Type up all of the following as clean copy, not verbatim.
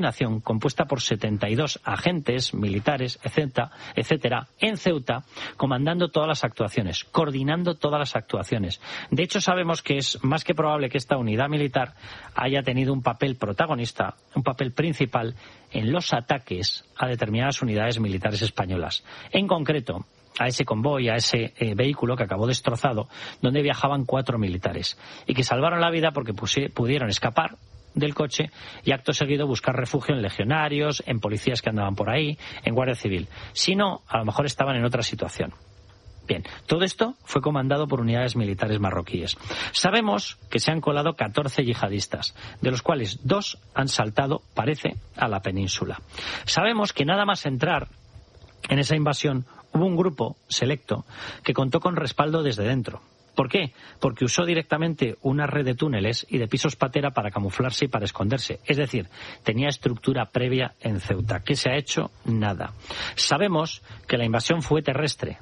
nación compuesta por 72 agentes militares, etcétera, en Ceuta, comandando todas las actuaciones, coordinando todas las actuaciones. De hecho, sabemos que es más que probable que esta unidad militar haya tenido un papel protagonista, un papel principal en los ataques a determinadas unidades militares españolas. En concreto, a ese convoy, a ese vehículo que acabó destrozado, donde viajaban 4 militares y que salvaron la vida porque pudieron escapar del coche y acto seguido buscar refugio en legionarios, en policías que andaban por ahí, en Guardia Civil. Si no, a lo mejor estaban en otra situación. Bien, todo esto fue comandado por unidades militares marroquíes. Sabemos que se han colado 14 yihadistas, de los cuales 2 han saltado, parece, a la península. Sabemos que nada más entrar en esa invasión hubo un grupo selecto que contó con respaldo desde dentro. ¿Por qué? Porque usó directamente una red de túneles y de pisos patera para camuflarse y para esconderse. Es decir, tenía estructura previa en Ceuta. ¿Qué se ha hecho? Nada. Sabemos que la invasión fue terrestre,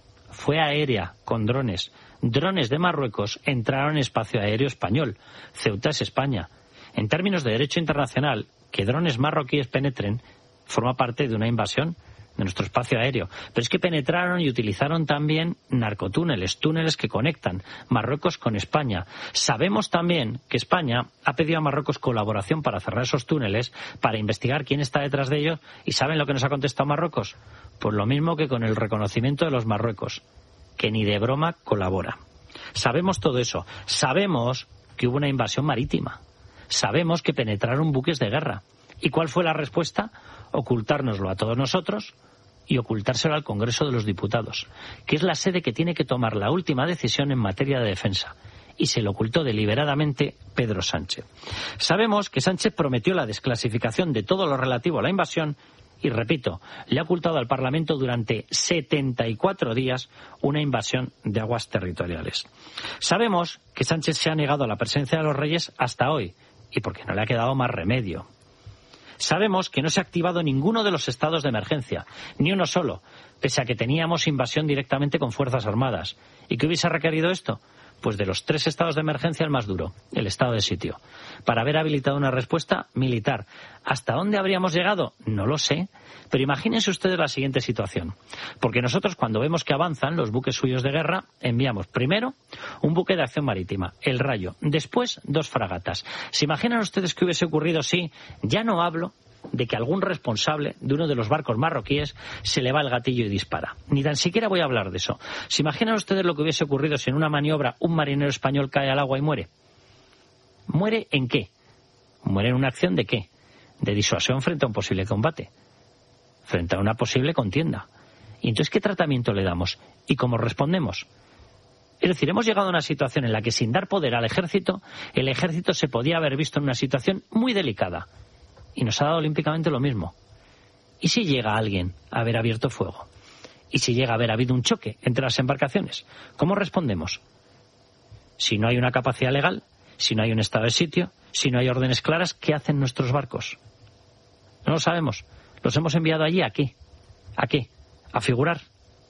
fue aérea, con drones. Drones de Marruecos entraron en espacio aéreo español. Ceuta es España. En términos de derecho internacional, que drones marroquíes penetren forma parte de una invasión de nuestro espacio aéreo. Pero es que penetraron y utilizaron también narcotúneles, túneles que conectan Marruecos con España. Sabemos también que España ha pedido a Marruecos colaboración para cerrar esos túneles, para investigar quién está detrás de ellos. ¿Y saben lo que nos ha contestado Marruecos? Pues lo mismo que con el reconocimiento de los Marruecos, que ni de broma colabora. Sabemos todo eso. Sabemos que hubo una invasión marítima. Sabemos que penetraron buques de guerra. ¿Y cuál fue la respuesta? Ocultárnoslo a todos nosotros y ocultárselo al Congreso de los Diputados, que es la sede que tiene que tomar la última decisión en materia de defensa. Y se lo ocultó deliberadamente Pedro Sánchez. Sabemos que Sánchez prometió la desclasificación de todo lo relativo a la invasión y, repito, le ha ocultado al Parlamento durante 74 días una invasión de aguas territoriales. Sabemos que Sánchez se ha negado a la presencia de los reyes hasta hoy, y porque no le ha quedado más remedio. Sabemos que no se ha activado ninguno de los estados de emergencia, ni uno solo, pese a que teníamos invasión directamente con Fuerzas Armadas. ¿Y qué hubiese requerido esto? Pues de los 3 estados de emergencia el más duro, el estado de sitio, para haber habilitado una respuesta militar. ¿Hasta dónde habríamos llegado? No lo sé, pero imagínense ustedes la siguiente situación. Porque nosotros, cuando vemos que avanzan los buques suyos de guerra, enviamos primero un buque de acción marítima, el Rayo, después 2 fragatas. ¿Se imaginan ustedes qué hubiese ocurrido si, ya no hablo de que algún responsable de uno de los barcos marroquíes se le va el gatillo y dispara? Ni tan siquiera voy a hablar de eso. ¿Se imaginan ustedes lo que hubiese ocurrido si en una maniobra un marinero español cae al agua y muere? ¿Muere en qué? ¿Muere en una acción de qué? De disuasión frente a un posible combate, frente a una posible contienda. ¿Y entonces qué tratamiento le damos? ¿Y cómo respondemos? Es decir, hemos llegado a una situación en la que, sin dar poder al ejército, el ejército se podía haber visto en una situación muy delicada. Y nos ha dado olímpicamente lo mismo. ¿Y si llega alguien a haber abierto fuego? ¿Y si llega a haber habido un choque entre las embarcaciones? ¿Cómo respondemos? Si no hay una capacidad legal, si no hay un estado de sitio, si no hay órdenes claras, ¿qué hacen nuestros barcos? No lo sabemos. ¿Los hemos enviado allí a qué? ¿A qué? ¿A figurar?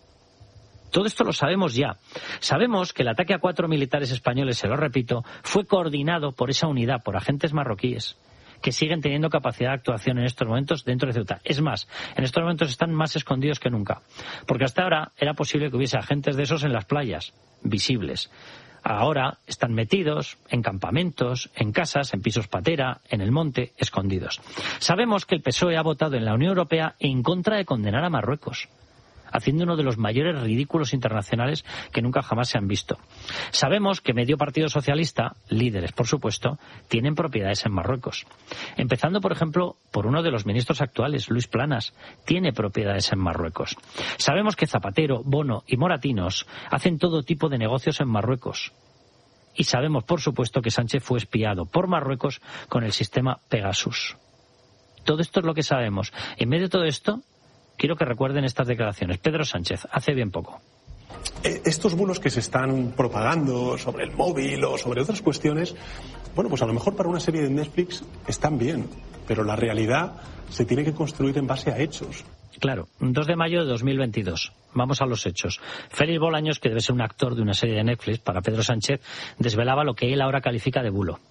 Todo esto lo sabemos ya. Sabemos que el ataque a 4 militares españoles, se lo repito, fue coordinado por esa unidad, por agentes marroquíes, que siguen teniendo capacidad de actuación en estos momentos dentro de Ceuta. Es más, en estos momentos están más escondidos que nunca, porque hasta ahora era posible que hubiese agentes de esos en las playas, visibles. Ahora están metidos en campamentos, en casas, en pisos patera, en el monte, escondidos. Sabemos que el PSOE ha votado en la Unión Europea en contra de condenar a Marruecos, haciendo uno de los mayores ridículos internacionales que nunca jamás se han visto. Sabemos que medio partido socialista, líderes por supuesto, tienen propiedades en Marruecos. Empezando, por ejemplo, por uno de los ministros actuales, Luis Planas, tiene propiedades en Marruecos. Sabemos que Zapatero, Bono y Moratinos hacen todo tipo de negocios en Marruecos. Y sabemos, por supuesto, que Sánchez fue espiado por Marruecos con el sistema Pegasus. Todo esto es lo que sabemos. En medio de todo esto, quiero que recuerden estas declaraciones. Pedro Sánchez, hace bien poco. Estos bulos que se están propagando sobre el móvil o sobre otras cuestiones, bueno, pues a lo mejor para una serie de Netflix están bien, pero la realidad se tiene que construir en base a hechos. Claro, 2 de mayo de 2022. Vamos a los hechos. Félix Bolaños, que debe ser un actor de una serie de Netflix, para Pedro Sánchez, desvelaba lo que él ahora califica de bulo.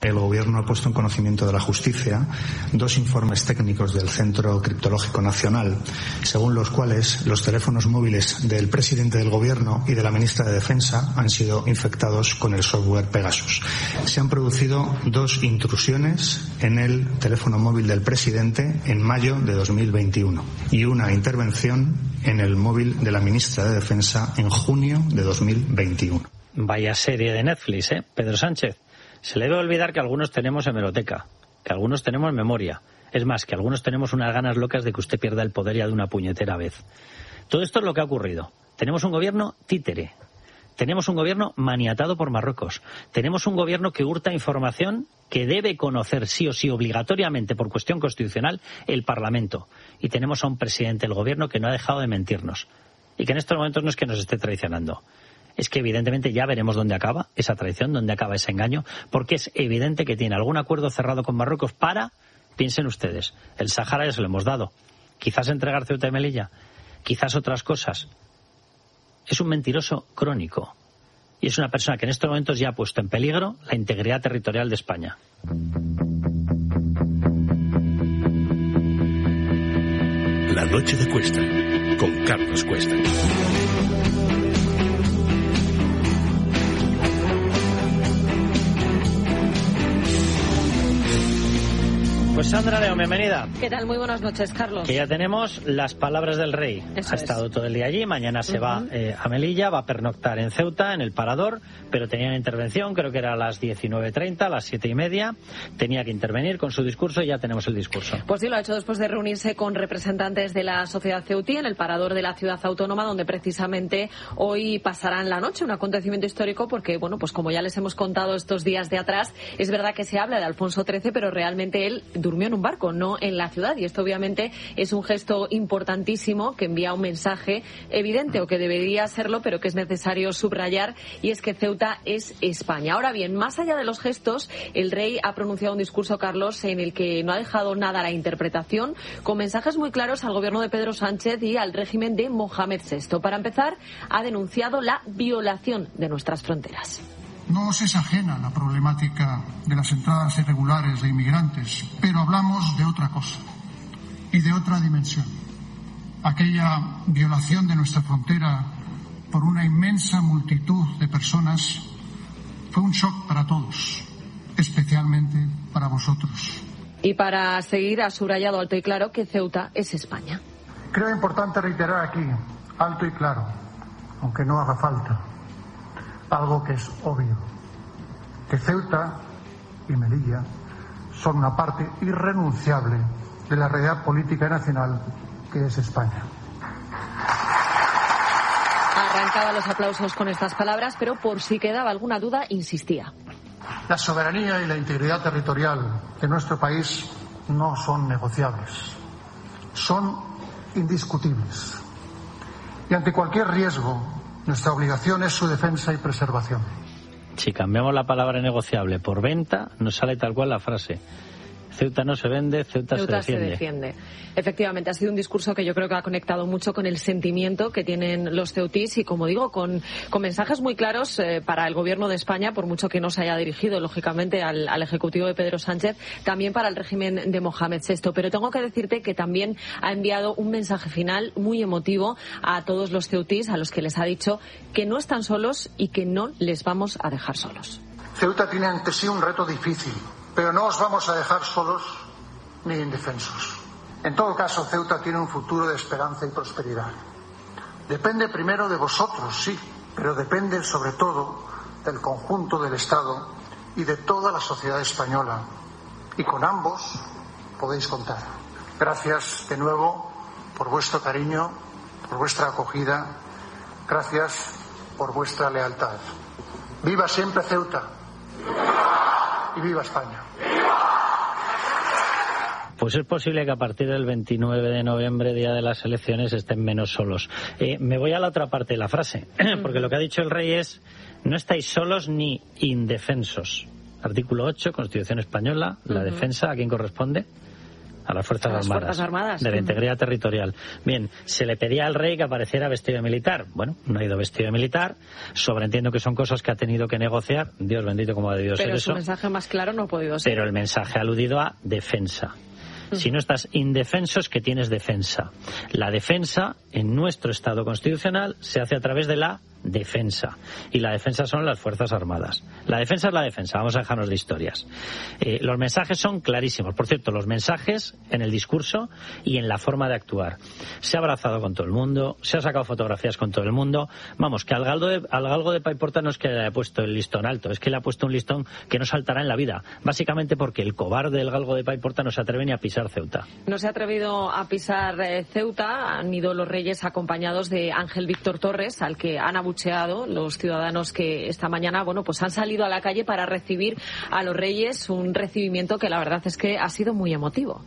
El Gobierno ha puesto en conocimiento de la Justicia 2 informes técnicos del Centro Criptológico Nacional, según los cuales los teléfonos móviles del presidente del Gobierno y de la ministra de Defensa han sido infectados con el software Pegasus. Se han producido 2 intrusiones en el teléfono móvil del presidente en mayo de 2021 y una intervención en el móvil de la ministra de Defensa en junio de 2021. Vaya serie de Netflix, Pedro Sánchez. Se le debe olvidar que algunos tenemos hemeroteca, que algunos tenemos memoria. Es más, que algunos tenemos unas ganas locas de que usted pierda el poder ya de una puñetera vez. Todo esto es lo que ha ocurrido. Tenemos un gobierno títere. Tenemos un gobierno maniatado por Marruecos. Tenemos un gobierno que hurta información que debe conocer sí o sí obligatoriamente por cuestión constitucional el Parlamento. Y tenemos a un presidente del gobierno que no ha dejado de mentirnos. Y que en estos momentos no es que nos esté traicionando. Es que evidentemente ya veremos dónde acaba esa traición, dónde acaba ese engaño, porque es evidente que tiene algún acuerdo cerrado con Marruecos para, piensen ustedes, el Sáhara ya se lo hemos dado, quizás entregar Ceuta y Melilla, quizás otras cosas. Es un mentiroso crónico y es una persona que en estos momentos ya ha puesto en peligro la integridad territorial de España. La noche de Cuesta, con Carlos Cuesta. Pues Sandra León, bienvenida. ¿Qué tal? Muy buenas noches, Carlos. Que ya tenemos las palabras del rey. Eso ha estado todo el día allí, mañana se va a Melilla, va a pernoctar en Ceuta, en el Parador, pero tenía una intervención, creo que era a las 19:30, a las 7:30, tenía que intervenir con su discurso y ya tenemos el discurso. Pues sí, lo ha hecho después de reunirse con representantes de la sociedad ceutí en el Parador de la ciudad autónoma, donde precisamente hoy pasarán la noche, un acontecimiento histórico porque, bueno, pues como ya les hemos contado estos días de atrás, es verdad que se habla de Alfonso XIII, pero realmente él durmió en un barco, no en la ciudad, y esto obviamente es un gesto importantísimo que envía un mensaje evidente, o que debería serlo, pero que es necesario subrayar, y es que Ceuta es España. Ahora bien, más allá de los gestos, el rey ha pronunciado un discurso, Carlos, en el que no ha dejado nada a la interpretación, con mensajes muy claros al gobierno de Pedro Sánchez y al régimen de Mohamed VI. Para empezar, ha denunciado la violación de nuestras fronteras. No os es ajena la problemática de las entradas irregulares de inmigrantes, pero hablamos de otra cosa y de otra dimensión. Aquella violación de nuestra frontera por una inmensa multitud de personas fue un shock para todos, especialmente para vosotros. Y para seguir, ha subrayado alto y claro que Ceuta es España. Creo importante reiterar aquí, alto y claro, aunque no haga falta, algo que es obvio, que Ceuta y Melilla son una parte irrenunciable de la realidad política nacional que es España. Arrancaba los aplausos con estas palabras, pero por si quedaba alguna duda, insistía. La soberanía y la integridad territorial de nuestro país no son negociables, son indiscutibles. Y ante cualquier riesgo, nuestra obligación es su defensa y preservación. Si cambiamos la palabra negociable por venta, nos sale tal cual la frase. Ceuta no se vende, Ceuta se defiende. Efectivamente, ha sido un discurso que yo creo que ha conectado mucho con el sentimiento que tienen los ceutís y, como digo, con mensajes muy claros para el gobierno de España, por mucho que no se haya dirigido, lógicamente, al ejecutivo de Pedro Sánchez, también para el régimen de Mohamed VI. Pero tengo que decirte que también ha enviado un mensaje final muy emotivo a todos los ceutís, a los que les ha dicho que no están solos y que no les vamos a dejar solos. Ceuta tiene ante sí un reto difícil, pero no os vamos a dejar solos ni indefensos. En todo caso, Ceuta tiene un futuro de esperanza y prosperidad. Depende primero de vosotros, sí, pero depende sobre todo del conjunto del Estado y de toda la sociedad española. Y con ambos podéis contar. Gracias de nuevo por vuestro cariño, por vuestra acogida. Gracias por vuestra lealtad. ¡Viva siempre Ceuta! ¡Viva! Y viva España. Pues es posible que a partir del 29 de noviembre, día de las elecciones, estén menos solos. Me voy a la otra parte de la frase, porque lo que ha dicho el rey es: no estáis solos ni indefensos. Artículo 8, Constitución Española, la defensa, ¿a quién corresponde? a las Fuerzas Armadas de la integridad territorial. Bien, se le pedía al rey que apareciera vestido de militar. Bueno, no ha ido vestido de militar. Sobreentiendo que son cosas que ha tenido que negociar. Dios bendito, cómo ha debido ser eso. Pero su mensaje más claro no ha podido ser. Pero el mensaje ha aludido a defensa. Si no estás indefenso es que tienes defensa. La defensa, en nuestro Estado constitucional, se hace a través de la defensa. Y la defensa son las Fuerzas Armadas. La defensa es la defensa. Vamos a dejarnos de historias. Los mensajes son clarísimos. Por cierto, los mensajes en el discurso y en la forma de actuar. Se ha abrazado con todo el mundo, se ha sacado fotografías con todo el mundo. Vamos, que al galgo de Paiporta no es que le haya puesto el listón alto, es que le ha puesto un listón que no saltará en la vida. Básicamente porque el cobarde del galgo de Paiporta no se atreve ni a pisar Ceuta. No se ha atrevido a pisar Ceuta. Han ido los reyes acompañados de Ángel Víctor Torres, al que han abucheado los ciudadanos que esta mañana, bueno, pues han salido a la calle para recibir a los reyes, un recibimiento que la verdad es que ha sido muy emotivo.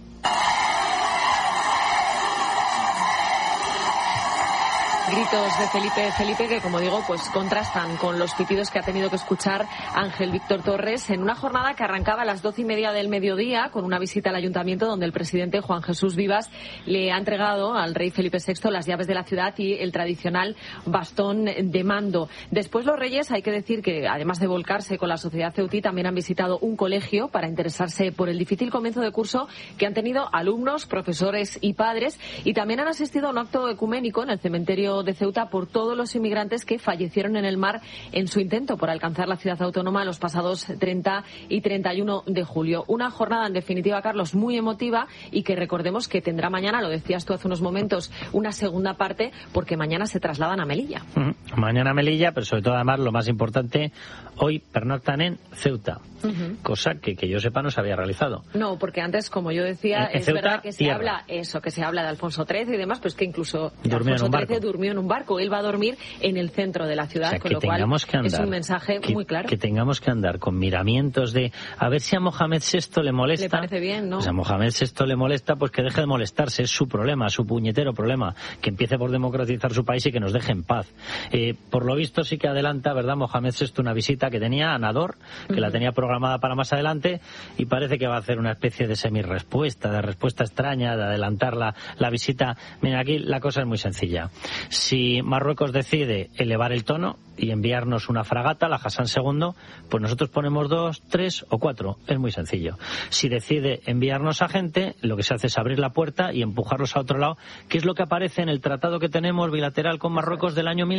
Gritos de Felipe que, como digo, pues contrastan con los pitidos que ha tenido que escuchar Ángel Víctor Torres en una jornada que arrancaba a las 12:30 del mediodía con una visita al ayuntamiento donde el presidente Juan Jesús Vivas le ha entregado al rey Felipe VI las llaves de la ciudad y el tradicional bastón de mando. Después los reyes, hay que decir que además de volcarse con la sociedad ceutí, también han visitado un colegio para interesarse por el difícil comienzo de curso que han tenido alumnos, profesores y padres, y también han asistido a un acto ecuménico en el cementerio de Ceuta por todos los inmigrantes que fallecieron en el mar en su intento por alcanzar la ciudad autónoma los pasados 30 y 31 de julio. Una jornada, en definitiva, Carlos, muy emotiva y que recordemos que tendrá mañana, lo decías tú hace unos momentos, una segunda parte, porque mañana se trasladan a Melilla. Mañana a Melilla, pero sobre todo, además, lo más importante, hoy pernoctan en Ceuta, cosa que yo sepa no se había realizado. No, porque antes, como yo decía, es Ceuta, verdad que se habla de Alfonso XIII y demás, pues que incluso Alfonso XIII durmió en un barco. Él va a dormir en el centro de la ciudad, o sea, con lo cual es un mensaje muy claro. Que tengamos que andar con miramientos de a ver si a Mohamed VI le molesta. Le parece bien, ¿no? Pues a Mohamed VI le molesta, pues que deje de molestarse, es su problema, su puñetero problema, que empiece por democratizar su país y que nos deje en paz. Por lo visto sí que adelanta, ¿verdad, Mohamed VI, una visita que tenía a Nador, que la tenía programada para más adelante, y parece que va a hacer una especie de semi-respuesta, de respuesta extraña, de adelantar la visita. Mira, aquí la cosa es muy sencilla. Si Marruecos decide elevar el tono y enviarnos una fragata, la Hassan II, pues nosotros ponemos 2, 3 o 4. Es muy sencillo. Si decide enviarnos a gente, lo que se hace es abrir la puerta y empujarlos a otro lado, que es lo que aparece en el tratado que tenemos bilateral con Marruecos del año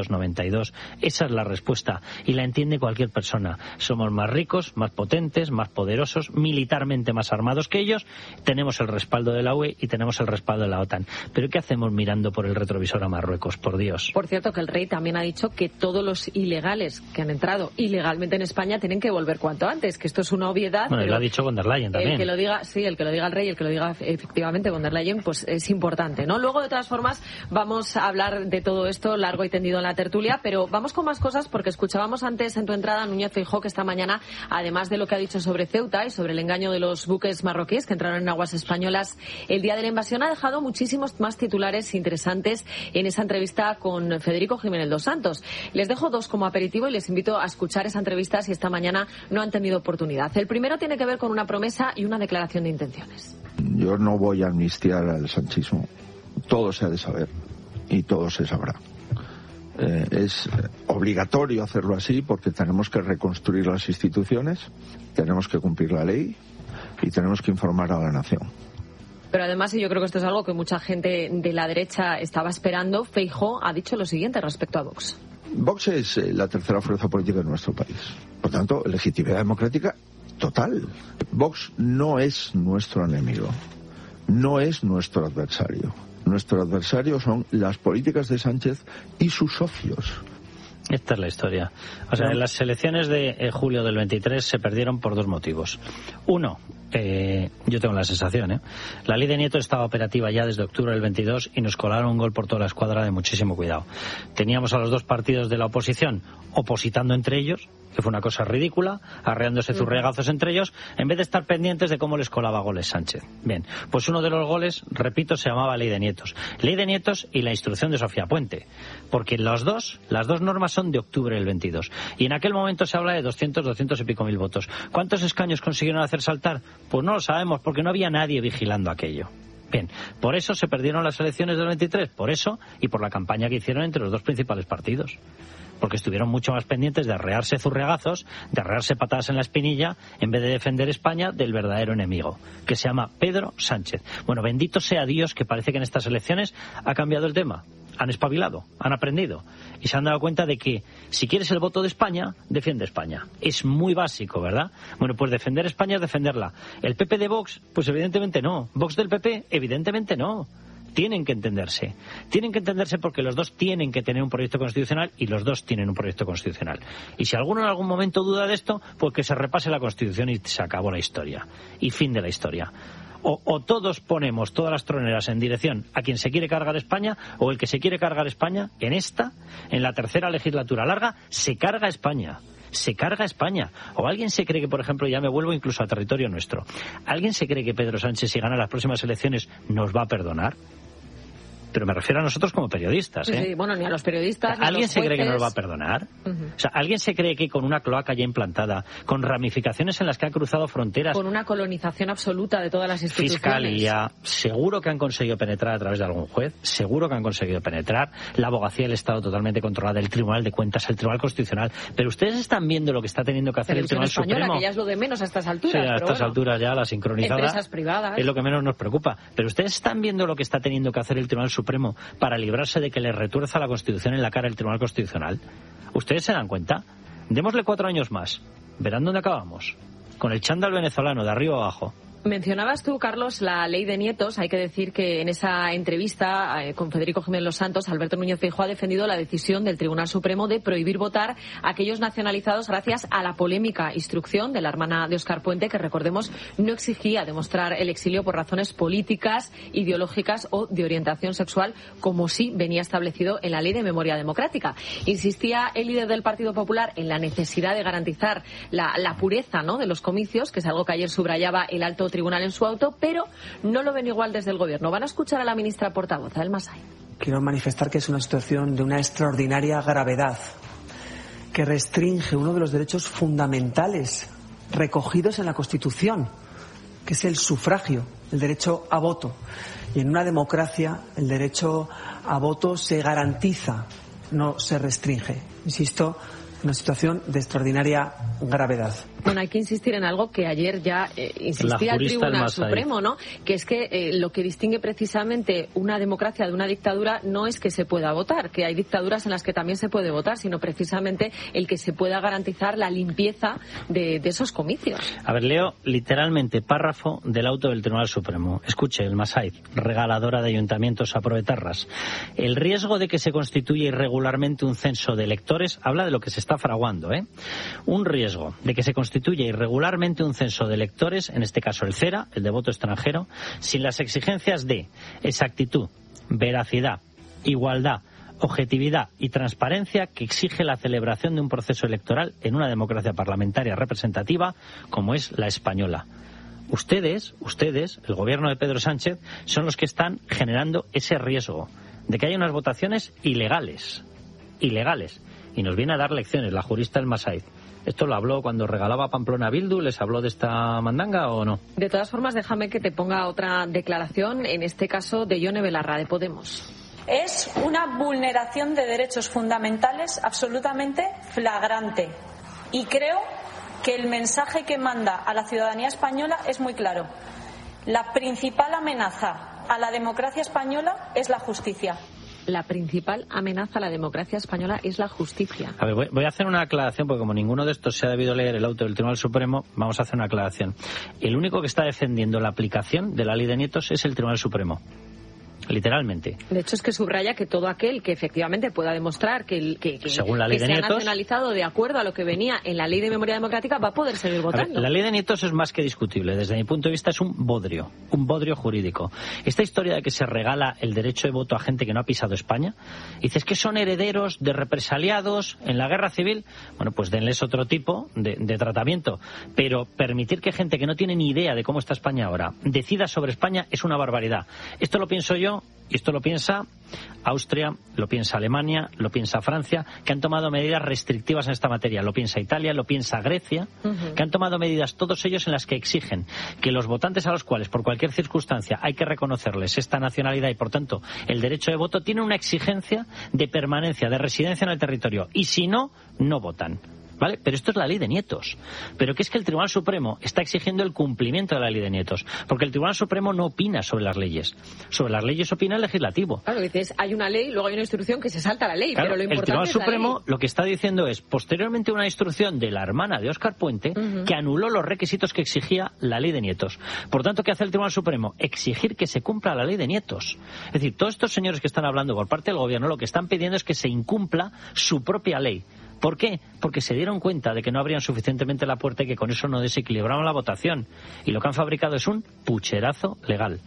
1992. Esa es la respuesta y la entiende cualquier persona. Somos más ricos, más potentes, más poderosos, militarmente más armados que ellos, tenemos el respaldo de la UE y tenemos el respaldo de la OTAN. Pero ¿qué hacemos mirando por el retrovisor a Marruecos? Por Dios. Por cierto, que el rey también ha dicho que todos los ilegales que han entrado ilegalmente en España tienen que volver cuanto antes, que esto es una obviedad. Bueno, pero lo ha dicho von der Leyen también. El que lo diga el rey, el que lo diga efectivamente von der Leyen, pues es importante, ¿no? Luego, de todas formas, vamos a hablar de todo esto largo y tendido en la tertulia, pero vamos con más cosas porque escuchábamos antes en tu entrada a Núñez Feijóo que esta mañana, además de lo que ha dicho sobre Ceuta y sobre el engaño de los buques marroquíes que entraron en aguas españolas el día de la invasión, ha dejado muchísimos más titulares interesantes en esa entrevista con Federico Jiménez dos Santos. Les dejo dos como aperitivo y les invito a escuchar esa entrevista si esta mañana no han tenido oportunidad. El primero tiene que ver con una promesa y una declaración de intenciones. Yo no voy a amnistiar al sanchismo. Todo se ha de saber y todo se sabrá. Es obligatorio hacerlo así porque tenemos que reconstruir las instituciones, tenemos que cumplir la ley y tenemos que informar a la nación. Pero además, y yo creo que esto es algo que mucha gente de la derecha estaba esperando, Feijóo ha dicho lo siguiente respecto a Vox. Vox es la tercera fuerza política de nuestro país. Por tanto, legitimidad democrática total. Vox no es nuestro enemigo, no es nuestro adversario. Nuestro adversario son las políticas de Sánchez y sus socios. Esta es la historia. O sea, las elecciones de julio del 23 se perdieron por dos motivos. Uno, yo tengo la sensación, la ley de Nieto estaba operativa ya desde octubre del 22 y nos colaron un gol por toda la escuadra de muchísimo cuidado. Teníamos a los dos partidos de la oposición opositando entre ellos, que fue una cosa ridícula, arreándose zurriagazos entre ellos, en vez de estar pendientes de cómo les colaba goles Sánchez. Bien, pues uno de los goles, repito, se llamaba Ley de Nietos. Ley de Nietos y la instrucción de Sofía Puente, porque las dos normas son de octubre del 22. Y en aquel momento se habla de 200 y pico mil votos. ¿Cuántos escaños consiguieron hacer saltar? Pues no lo sabemos, porque no había nadie vigilando aquello. Bien, por eso se perdieron las elecciones del 23, por eso y por la campaña que hicieron entre los dos principales partidos. Porque estuvieron mucho más pendientes de arrearse zurriagazos, de arrearse patadas en la espinilla, en vez de defender España del verdadero enemigo, que se llama Pedro Sánchez. Bueno, bendito sea Dios que parece que en estas elecciones ha cambiado el tema. Han espabilado, han aprendido y se han dado cuenta de que si quieres el voto de España, defiende España. Es muy básico, ¿verdad? Bueno, pues defender España es defenderla. ¿El PP de Vox? Pues evidentemente no. ¿Vox del PP? Evidentemente no. Tienen que entenderse porque los dos tienen que tener un proyecto constitucional y los dos tienen un proyecto constitucional. Y si alguno en algún momento duda de esto, pues que se repase la Constitución y se acabó la historia. Y fin de la historia. O todos ponemos todas las troneras en dirección a quien se quiere cargar España, o el que se quiere cargar España, en la tercera legislatura larga, se carga España. Se carga España. O alguien se cree que, por ejemplo, ya me vuelvo incluso a territorio nuestro, ¿alguien se cree que Pedro Sánchez, si gana las próximas elecciones, nos va a perdonar? Pero me refiero a nosotros como periodistas, ¿eh? Sí, bueno, ni a los periodistas. ¿Alguien se cree que nos va a perdonar? Uh-huh. O sea, ¿alguien se cree que con una cloaca ya implantada, con ramificaciones en las que ha cruzado fronteras, con una colonización absoluta de todas las instituciones, Fiscalía, seguro que han conseguido penetrar a través de algún juez, seguro que han conseguido penetrar, la abogacía del Estado totalmente controlada, el Tribunal de Cuentas, el Tribunal Constitucional, pero ustedes están viendo lo que está teniendo que hacer el Tribunal Supremo. Que ya es lo de menos a estas alturas. Sí, a estas alturas ya la sincronizada. Empresas privadas. Es lo que menos nos preocupa. Pero ustedes están viendo lo que está teniendo que hacer el Tribunal Supremo para librarse de que le retuerza la Constitución en la cara el Tribunal Constitucional. ¿Ustedes se dan cuenta? Démosle 4 años más. Verán dónde acabamos. Con el chándal venezolano de arriba abajo. Mencionabas tú, Carlos, la ley de nietos. Hay que decir que en esa entrevista con Federico Jiménez Los Santos, Alberto Núñez Feijóo ha defendido la decisión del Tribunal Supremo de prohibir votar a aquellos nacionalizados gracias a la polémica instrucción de la hermana de Óscar Puente, que, recordemos, no exigía demostrar el exilio por razones políticas, ideológicas o de orientación sexual, como sí venía establecido en la Ley de Memoria Democrática. Insistía el líder del Partido Popular en la necesidad de garantizar la pureza, ¿no?, de los comicios, que es algo que ayer subrayaba el alto tribunal en su auto, pero no lo ven igual desde el gobierno. Van a escuchar a la ministra portavoz, a El Masai. Quiero manifestar que es una situación de una extraordinaria gravedad, que restringe uno de los derechos fundamentales recogidos en la Constitución, que es el sufragio, el derecho a voto. Y en una democracia el derecho a voto se garantiza, no se restringe. Insisto, una situación de extraordinaria gravedad. Bueno, hay que insistir en algo que ayer ya insistía el Tribunal Supremo, ¿no? Que es que lo que distingue precisamente una democracia de una dictadura no es que se pueda votar, que hay dictaduras en las que también se puede votar, sino precisamente el que se pueda garantizar la limpieza de esos comicios. A ver, leo literalmente párrafo del auto del Tribunal Supremo. Escuche, El Masai, regaladora de ayuntamientos a proetarras. El riesgo de que se constituya irregularmente un censo de electores, habla de lo que se está fraguando, ¿eh? Un riesgo de que se constituya irregularmente un censo de electores, en este caso el CERA, el de voto extranjero, sin las exigencias de exactitud, veracidad, igualdad, objetividad y transparencia que exige la celebración de un proceso electoral en una democracia parlamentaria representativa como es la española. Ustedes, el gobierno de Pedro Sánchez, son los que están generando ese riesgo de que haya unas votaciones ilegales. Y nos viene a dar lecciones la jurista El Masai. ¿Esto lo habló cuando regalaba Pamplona a Bildu? ¿Les habló de esta mandanga o no? De todas formas, déjame que te ponga otra declaración, en este caso de Ione Belarra, de Podemos. Es una vulneración de derechos fundamentales absolutamente flagrante. Y creo que el mensaje que manda a la ciudadanía española es muy claro. La principal amenaza a la democracia española es la justicia. La principal amenaza a la democracia española es la justicia. A ver, voy a hacer una aclaración, porque como ninguno de estos se ha debido leer el auto del Tribunal Supremo, vamos a hacer una aclaración. El único que está defendiendo la aplicación de la ley de nietos es el Tribunal Supremo. literalmente. De hecho, es que subraya que todo aquel que efectivamente pueda demostrar que según la ley de se nietos, ha nacionalizado de acuerdo a lo que venía en la ley de memoria democrática va a poder seguir votando. La ley de nietos es más que discutible. Desde mi punto de vista es un bodrio jurídico. Esta historia de que se regala el derecho de voto a gente que no ha pisado España, dices que son herederos de represaliados en la guerra civil, bueno, pues denles otro tipo de tratamiento. Pero permitir que gente que no tiene ni idea de cómo está España ahora decida sobre España es una barbaridad. Esto lo pienso yo y esto lo piensa Austria, lo piensa Alemania, lo piensa Francia, que han tomado medidas restrictivas en esta materia. Lo piensa Italia, lo piensa Grecia, que han tomado medidas todos ellos en las que exigen que los votantes a los cuales por cualquier circunstancia hay que reconocerles esta nacionalidad y por tanto el derecho de voto tienen una exigencia de permanencia, de residencia en el territorio y si no, no votan. ¿Vale? Pero esto es la ley de nietos. Pero que es que el Tribunal Supremo está exigiendo el cumplimiento de la ley de nietos. Porque el Tribunal Supremo no opina sobre las leyes. Sobre las leyes opina el legislativo. Claro, dices, hay una ley, luego hay una instrucción que se salta la ley. Claro, pero lo importante el Tribunal es la Supremo ley. lo que está diciendo es, posteriormente una instrucción de la hermana de Óscar Puente, que anuló los requisitos que exigía la ley de nietos. Por tanto, ¿qué hace el Tribunal Supremo? Exigir que se cumpla la ley de nietos. Es decir, todos estos señores que están hablando por parte del gobierno, lo que están pidiendo es que se incumpla su propia ley. ¿Por qué? Porque se dieron cuenta de que no abrían suficientemente la puerta y que con eso no desequilibraban la votación. Y lo que han fabricado es un pucherazo legal.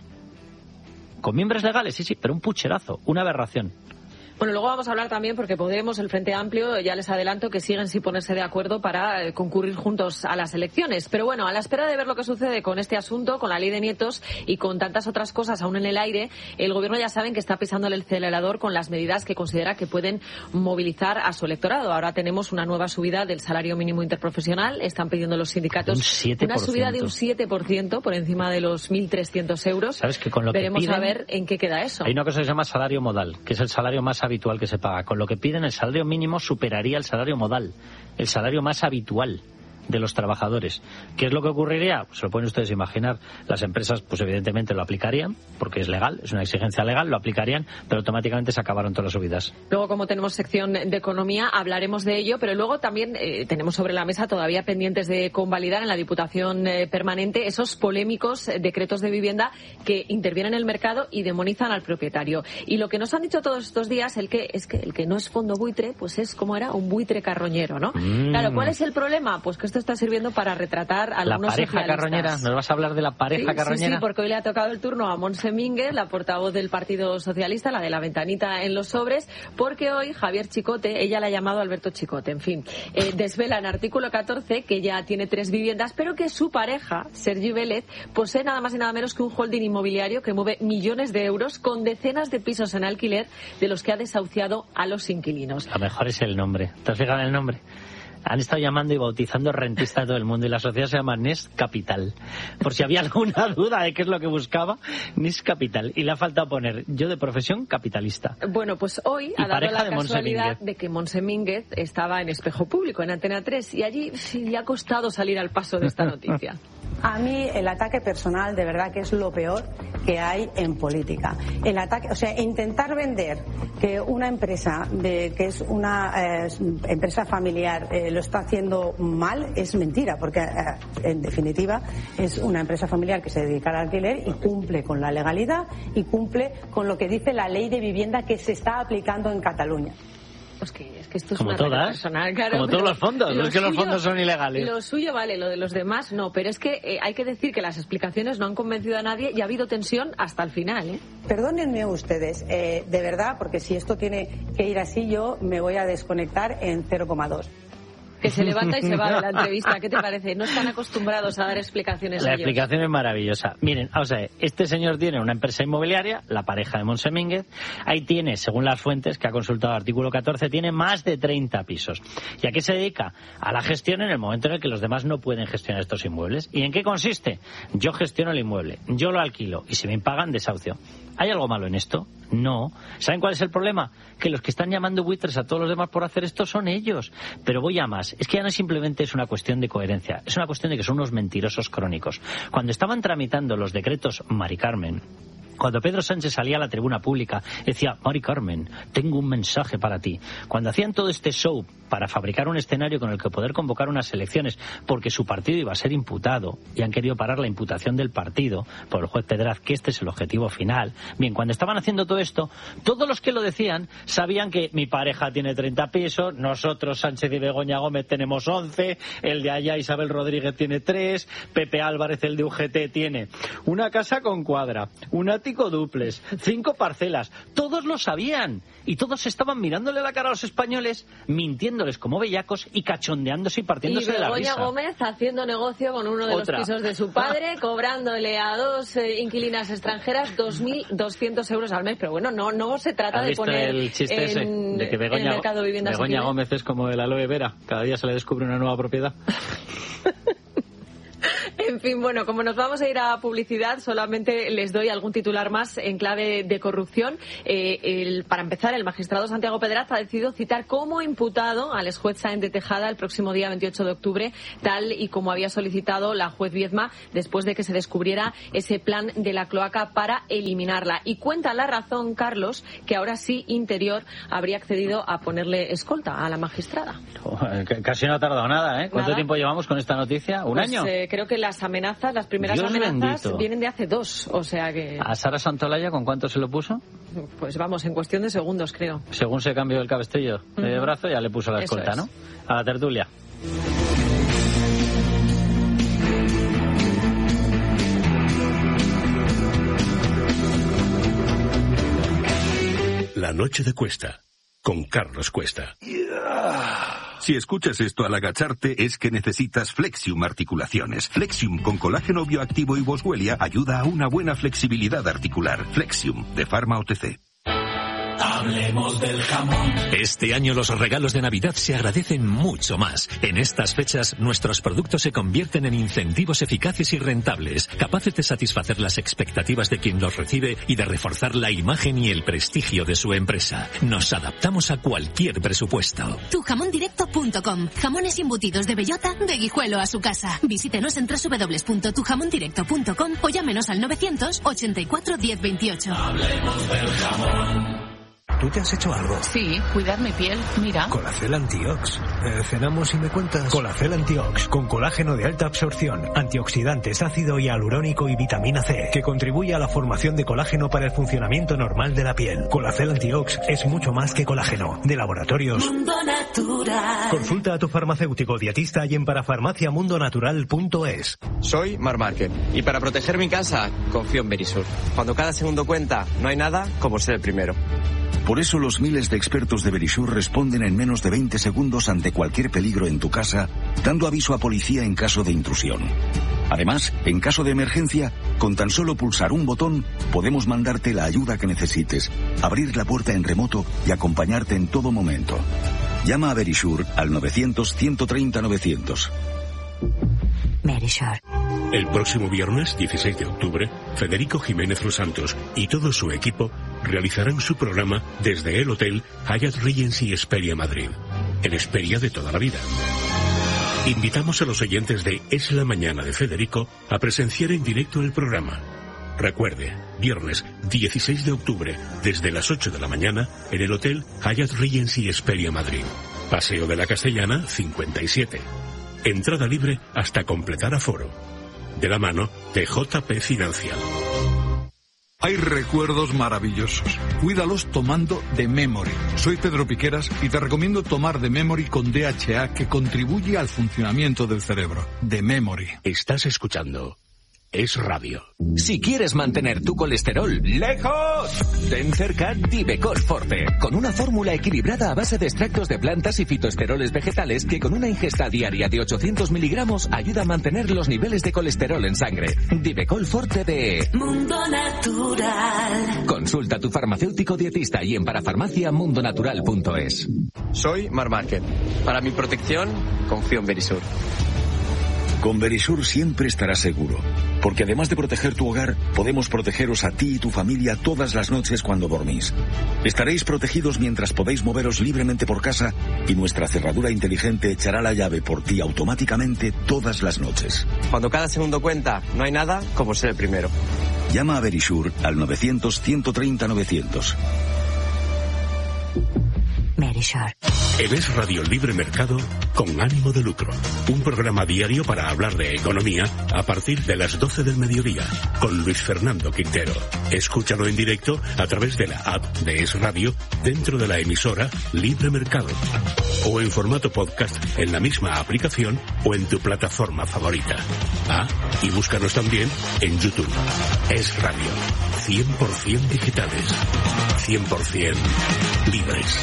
¿Con miembros legales? Sí, pero un pucherazo, una aberración. Bueno, luego vamos a hablar también, porque Podemos, el Frente Amplio, ya les adelanto que siguen sin ponerse de acuerdo para concurrir juntos a las elecciones. Pero bueno, a la espera de ver lo que sucede con este asunto, con la ley de nietos y con tantas otras cosas aún en el aire, el Gobierno ya saben que está pisando el acelerador con las medidas que considera que pueden movilizar a su electorado. Ahora tenemos una nueva subida del salario mínimo interprofesional. Están pidiendo los sindicatos una subida de un 7% por encima de los 1.300 euros. ¿Sabes que con lo Veremos que piden, a ver en qué queda eso. Hay una cosa que se llama salario modal, que es el salario más habitual que se paga. Con lo que piden, el salario mínimo superaría el salario modal, el salario más habitual de los trabajadores. ¿Qué es lo que ocurriría? Pues se lo pueden ustedes imaginar. Las empresas, pues evidentemente lo aplicarían, porque es legal, es una exigencia legal, lo aplicarían, pero automáticamente se acabaron todas las subidas. Luego, como tenemos sección de economía, hablaremos de ello, pero luego también tenemos sobre la mesa todavía pendientes de convalidar en la Diputación Permanente esos polémicos decretos de vivienda que intervienen en el mercado y demonizan al propietario. Y lo que nos han dicho todos estos días es que el que no es fondo buitre, pues es como era un buitre carroñero, ¿no? Claro, ¿cuál es el problema? Pues que esto está sirviendo para retratar a algunos socialistas. ¿La pareja carroñera? ¿Nos vas a hablar de la pareja carroñera? Sí, porque hoy le ha tocado el turno a Montse Mínguez, la portavoz del Partido Socialista, la de la ventanita en los sobres, porque hoy Javier Chicote, ella la ha llamado Alberto Chicote, en fin, desvela en artículo 14 que ya tiene 3 viviendas, pero que su pareja, Sergi Vélez, posee nada más y nada menos que un holding inmobiliario que mueve millones de euros con decenas de pisos en alquiler de los que ha desahuciado a los inquilinos. A lo mejor es el nombre. ¿Te has fijado en el nombre? Han estado llamando y bautizando rentistas a todo el mundo y la sociedad se llama Nest Capital. Por si había alguna duda de qué es lo que buscaba, Nest Capital. Y le ha faltado poner yo de profesión capitalista. Bueno, pues hoy ha dado la casualidad de que Montse Mínguez estaba en Espejo Público, en Antena 3, y allí sí le ha costado salir al paso de esta noticia. A mí el ataque personal de verdad que es lo peor que hay en política. El ataque, o sea, intentar vender que una empresa que es una empresa familiar lo está haciendo mal es mentira, porque en definitiva es una empresa familiar que se dedica al alquiler y cumple con la legalidad y cumple con lo que dice la ley de vivienda que se está aplicando en Cataluña. Es que esto es como una todas, personal, claro, como todos los fondos, no es que los fondos son ilegales. Lo suyo vale, lo de los demás no, pero es que hay que decir que las explicaciones no han convencido a nadie y ha habido tensión hasta el final, ¿eh? Perdónenme ustedes, de verdad, porque si esto tiene que ir así yo me voy a desconectar en 0,2. Que se levanta y se va de la entrevista. ¿Qué te parece? No están acostumbrados a dar explicaciones. La explicación es maravillosa. Miren, o sea, este señor tiene una empresa inmobiliaria, la pareja de Montse Mínguez. Ahí tiene, según las fuentes que ha consultado el artículo 14, tiene más de 30 pisos. ¿Y a qué se dedica? A la gestión en el momento en el que los demás no pueden gestionar estos inmuebles. ¿Y en qué consiste? Yo gestiono el inmueble, yo lo alquilo y si me pagan, desahucio. ¿Hay algo malo en esto? No. ¿Saben cuál es el problema? Que los que están llamando buitres a todos los demás por hacer esto son ellos. Pero voy a más. Es que ya no simplemente es una cuestión de coherencia, es una cuestión de que son unos mentirosos crónicos. Cuando estaban tramitando los decretos Mari Carmen, Cuando Pedro Sánchez salía a la tribuna pública, decía, Mari Carmen, tengo un mensaje para ti. Cuando hacían todo este show para fabricar un escenario con el que poder convocar unas elecciones, porque su partido iba a ser imputado, y han querido parar la imputación del partido por el juez Pedraz, que este es el objetivo final. Bien, cuando estaban haciendo todo esto, todos los que lo decían sabían que mi pareja tiene 30 pisos, nosotros, Sánchez y Begoña Gómez, tenemos 11, el de allá, Isabel Rodríguez, tiene 3, Pepe Álvarez, el de UGT, tiene una casa con cuadra, un ático dúplex, 5 parcelas. Todos lo sabían y todos estaban mirándole la cara a los españoles, mintiéndoles como bellacos y cachondeándose y partiéndose de la risa. Y Begoña Gómez haciendo negocio con uno de los pisos de su padre, cobrándole a 2 inquilinas extranjeras 2.200 euros al mes. Pero bueno, no se trata de poner el chiste ese de que Begoña, en el mercado de viviendas. Begoña Gómez es como el aloe vera, cada día se le descubre una nueva propiedad. En fin, bueno, como nos vamos a ir a publicidad, solamente les doy algún titular más en clave de corrupción. Para empezar, el magistrado Santiago Pedraz ha decidido citar como imputado al exjuez Sáenz de Tejada el próximo día 28 de octubre, tal y como había solicitado la juez Viedma después de que se descubriera ese plan de la cloaca para eliminarla. Y cuenta La Razón, Carlos, que ahora sí Interior habría accedido a ponerle escolta a la magistrada. Casi no ha tardado nada, ¿eh? ¿Cuánto Nada. tiempo llevamos con esta noticia? ¿Un año? Creo que las primeras Dios amenazas bendito. vienen de hace 2, o sea que... ¿A Sara Santolaya con cuánto se lo puso? Pues vamos, en cuestión de segundos, creo. Según se cambió el cabestrillo de brazo, ya le puso la Eso escolta, es. ¿no? A la tertulia. La noche de Cuesta, con Carlos Cuesta. Si escuchas esto al agacharte es que necesitas Flexium Articulaciones. Flexium con colágeno bioactivo y boswellia ayuda a una buena flexibilidad articular. Flexium, de Pharma OTC. Hablemos del jamón. Este año los regalos de Navidad se agradecen mucho más. En estas fechas, nuestros productos se convierten en incentivos eficaces y rentables, capaces de satisfacer las expectativas de quien los recibe y de reforzar la imagen y el prestigio de su empresa. Nos adaptamos a cualquier presupuesto. Tujamondirecto.com. Jamones embutidos de bellota, de Guijuelo a su casa. Visítenos en www.tujamondirecto.com o llámenos al 984 1028. Hablemos del jamón. ¿Tú te has hecho algo? Sí, cuidar mi piel, mira. Colacel Antiox. Cenamos y me cuentas. Colacel Antiox, con colágeno de alta absorción, antioxidantes, ácido hialurónico y vitamina C, que contribuye a la formación de colágeno para el funcionamiento normal de la piel. Colacel Antiox es mucho más que colágeno. De Laboratorios Mundo Natural. Consulta a tu farmacéutico dietista y en parafarmaciamundonatural.es. Soy Mar Márquez y para proteger mi casa confío en Verisur. Cuando cada segundo cuenta, no hay nada como ser el primero. Por eso los miles de expertos de Verisur responden en menos de 20 segundos ante cualquier peligro en tu casa, dando aviso a policía en caso de intrusión. Además, en caso de emergencia, con tan solo pulsar un botón, podemos mandarte la ayuda que necesites, abrir la puerta en remoto y acompañarte en todo momento. Llama a Verisur al 900-130-900. Verisur. El próximo viernes, 16 de octubre, Federico Jiménez Los Santos y todo su equipo realizarán su programa desde el Hotel Hyatt Regency Hesperia Madrid, el Hesperia de toda la vida. Invitamos a los oyentes de Es la Mañana de Federico a presenciar en directo el programa. Recuerde, viernes 16 de octubre, desde las 8 de la mañana, en el Hotel Hyatt Regency Hesperia Madrid. Paseo de la Castellana, 57. Entrada libre hasta completar aforo. De la mano de JP Financial. Hay recuerdos maravillosos. Cuídalos tomando The Memory. Soy Pedro Piqueras y te recomiendo tomar The Memory con DHA, que contribuye al funcionamiento del cerebro. The Memory. Estás escuchando Es Radio. Si quieres mantener tu colesterol lejos, ten cerca Divecol Forte, con una fórmula equilibrada a base de extractos de plantas y fitoesteroles vegetales que con una ingesta diaria de 800 miligramos ayuda a mantener los niveles de colesterol en sangre. Divecol Forte de Mundo Natural. Consulta a tu farmacéutico dietista y en parafarmaciamundonatural.es. Soy Mar Márquez. Para mi protección, confío en Verisur. Con Verisur siempre estarás seguro, porque además de proteger tu hogar, podemos protegeros a ti y tu familia todas las noches cuando dormís. Estaréis protegidos mientras podéis moveros libremente por casa y nuestra cerradura inteligente echará la llave por ti automáticamente todas las noches. Cuando cada segundo cuenta, no hay nada como ser el primero. Llama a Verisur al 900-130-900. Verisur. En Es Radio Libre Mercado con ánimo de lucro. Un programa diario para hablar de economía a partir de las 12 del mediodía con Luis Fernando Quintero. Escúchalo en directo a través de la app de Es Radio dentro de la emisora Libre Mercado o en formato podcast en la misma aplicación o en tu plataforma favorita. Y búscanos también en YouTube. Es Radio. 100% digitales. 100% libres.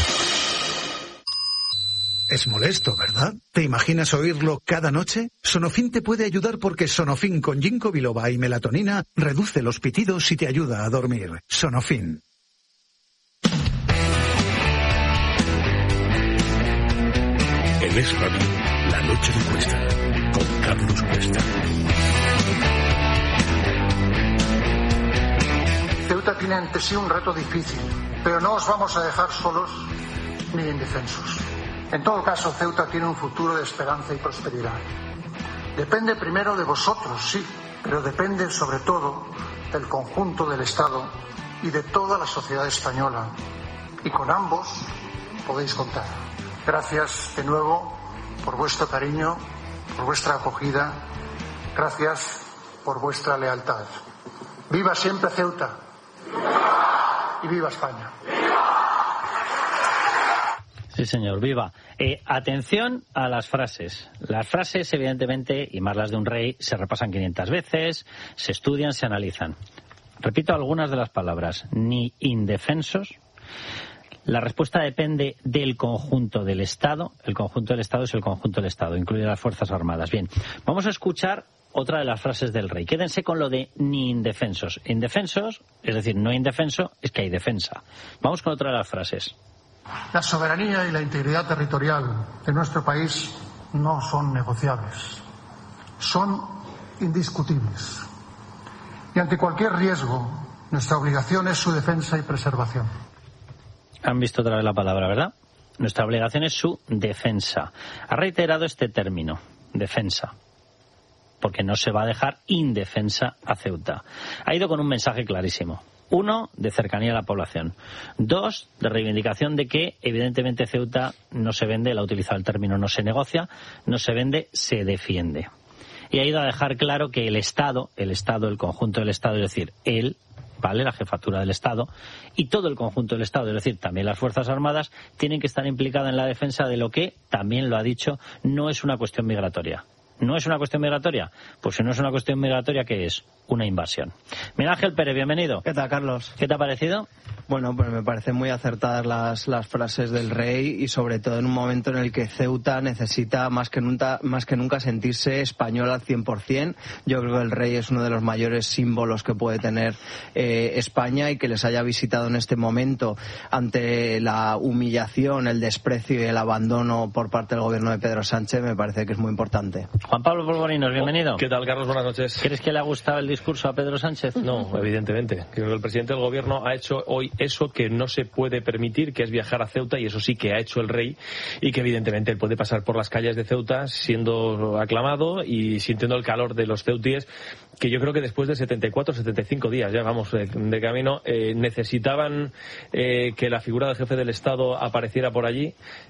Es molesto, ¿verdad? ¿Te imaginas oírlo cada noche? Sonofin te puede ayudar porque Sonofin con ginkgo biloba y melatonina reduce los pitidos y te ayuda a dormir. Sonofin. En Es Radio, La Noche de Cuesta, con Carlos Cuesta. Ceuta tiene ante sí un reto difícil, pero no os vamos a dejar solos ni indefensos. En todo caso, Ceuta tiene un futuro de esperanza y prosperidad. Depende primero de vosotros, sí, pero depende sobre todo del conjunto del Estado y de toda la sociedad española. Y con ambos podéis contar. Gracias de nuevo por vuestro cariño, por vuestra acogida. Gracias por vuestra lealtad. ¡Viva siempre Ceuta! ¡Viva! Y ¡viva España! Sí, señor, viva. Atención a las frases. Las frases, evidentemente, y más las de un rey, se repasan 500 veces, se estudian, se analizan. Repito algunas de las palabras. Ni indefensos. La respuesta depende del conjunto del Estado. El conjunto del Estado es el conjunto del Estado, incluye las Fuerzas Armadas. Bien, vamos a escuchar otra de las frases del rey. Quédense con lo de ni indefensos. Indefensos, es decir, no indefenso, es que hay defensa. Vamos con otra de las frases. La soberanía y la integridad territorial de nuestro país no son negociables, son indiscutibles. Y ante cualquier riesgo, nuestra obligación es su defensa y preservación. Han visto otra vez la palabra, ¿verdad? Nuestra obligación es su defensa. Ha reiterado este término, defensa, porque no se va a dejar indefensa a Ceuta. Ha ido con un mensaje clarísimo. 1, de cercanía a la población. 2, de reivindicación de que, evidentemente, Ceuta no se vende, él ha utilizado el término no se negocia, no se vende, se defiende. Y ha ido a dejar claro que el Estado, el conjunto del Estado, es decir, él, ¿vale?, la jefatura del Estado, y todo el conjunto del Estado, es decir, también las Fuerzas Armadas, tienen que estar implicadas en la defensa de lo que, también lo ha dicho, no es una cuestión migratoria. ¿No es una cuestión migratoria? Pues si no es una cuestión migratoria, ¿qué es? Una invasión. Miguel Ángel Pérez, bienvenido. ¿Qué tal, Carlos? ¿Qué te ha parecido? Bueno, pues me parecen muy acertadas las frases del rey y sobre todo en un momento en el que Ceuta necesita más que nunca sentirse español al 100%. Yo creo que el rey es uno de los mayores símbolos que puede tener España y que les haya visitado en este momento ante la humillación, el desprecio y el abandono por parte del gobierno de Pedro Sánchez me parece que es muy importante. Juan Pablo Polvorinos, bienvenido. ¿Qué tal, Carlos? Buenas noches. ¿Crees que le ha gustado el discurso a Pedro Sánchez? No, evidentemente. Creo que el presidente del gobierno ha hecho hoy eso que no se puede permitir, que es viajar a Ceuta, y eso sí que ha hecho el rey, y que evidentemente él puede pasar por las calles de Ceuta siendo aclamado y sintiendo el calor de los ceutíes, que yo creo que después de 74, 75 días, ya vamos de camino, necesitaban que la figura del jefe del Estado apareciera por allí,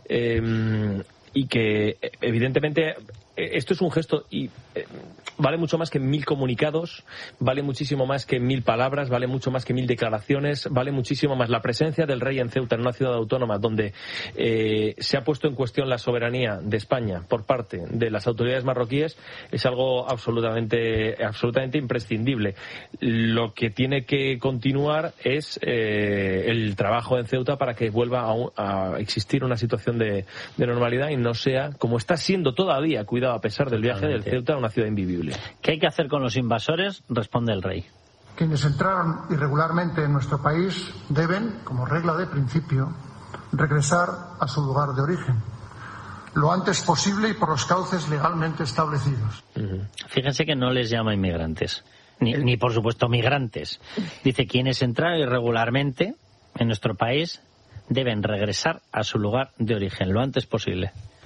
y que evidentemente esto es un gesto y vale mucho más que 1000 comunicados, vale muchísimo más que 1000 palabras, vale mucho más que 1000 declaraciones, vale muchísimo más la presencia del rey en Ceuta, en una ciudad autónoma donde se ha puesto en cuestión la soberanía de España por parte de las autoridades marroquíes, es algo absolutamente imprescindible. Lo que tiene que continuar es el trabajo en Ceuta para que vuelva a existir una situación de normalidad y no sea, como está siendo todavía, cuidado, a pesar del viaje del Ceuta, una ciudad invivible. ¿Qué hay que hacer con los invasores? Responde el rey. Quienes entraron irregularmente en nuestro país deben, como regla de principio, regresar a su lugar de origen lo antes posible y por los cauces legalmente establecidos. Fíjense que no les llama inmigrantes, ni por supuesto migrantes. Dice, quienes entraron irregularmente en nuestro país deben regresar a su lugar de origen lo antes posible.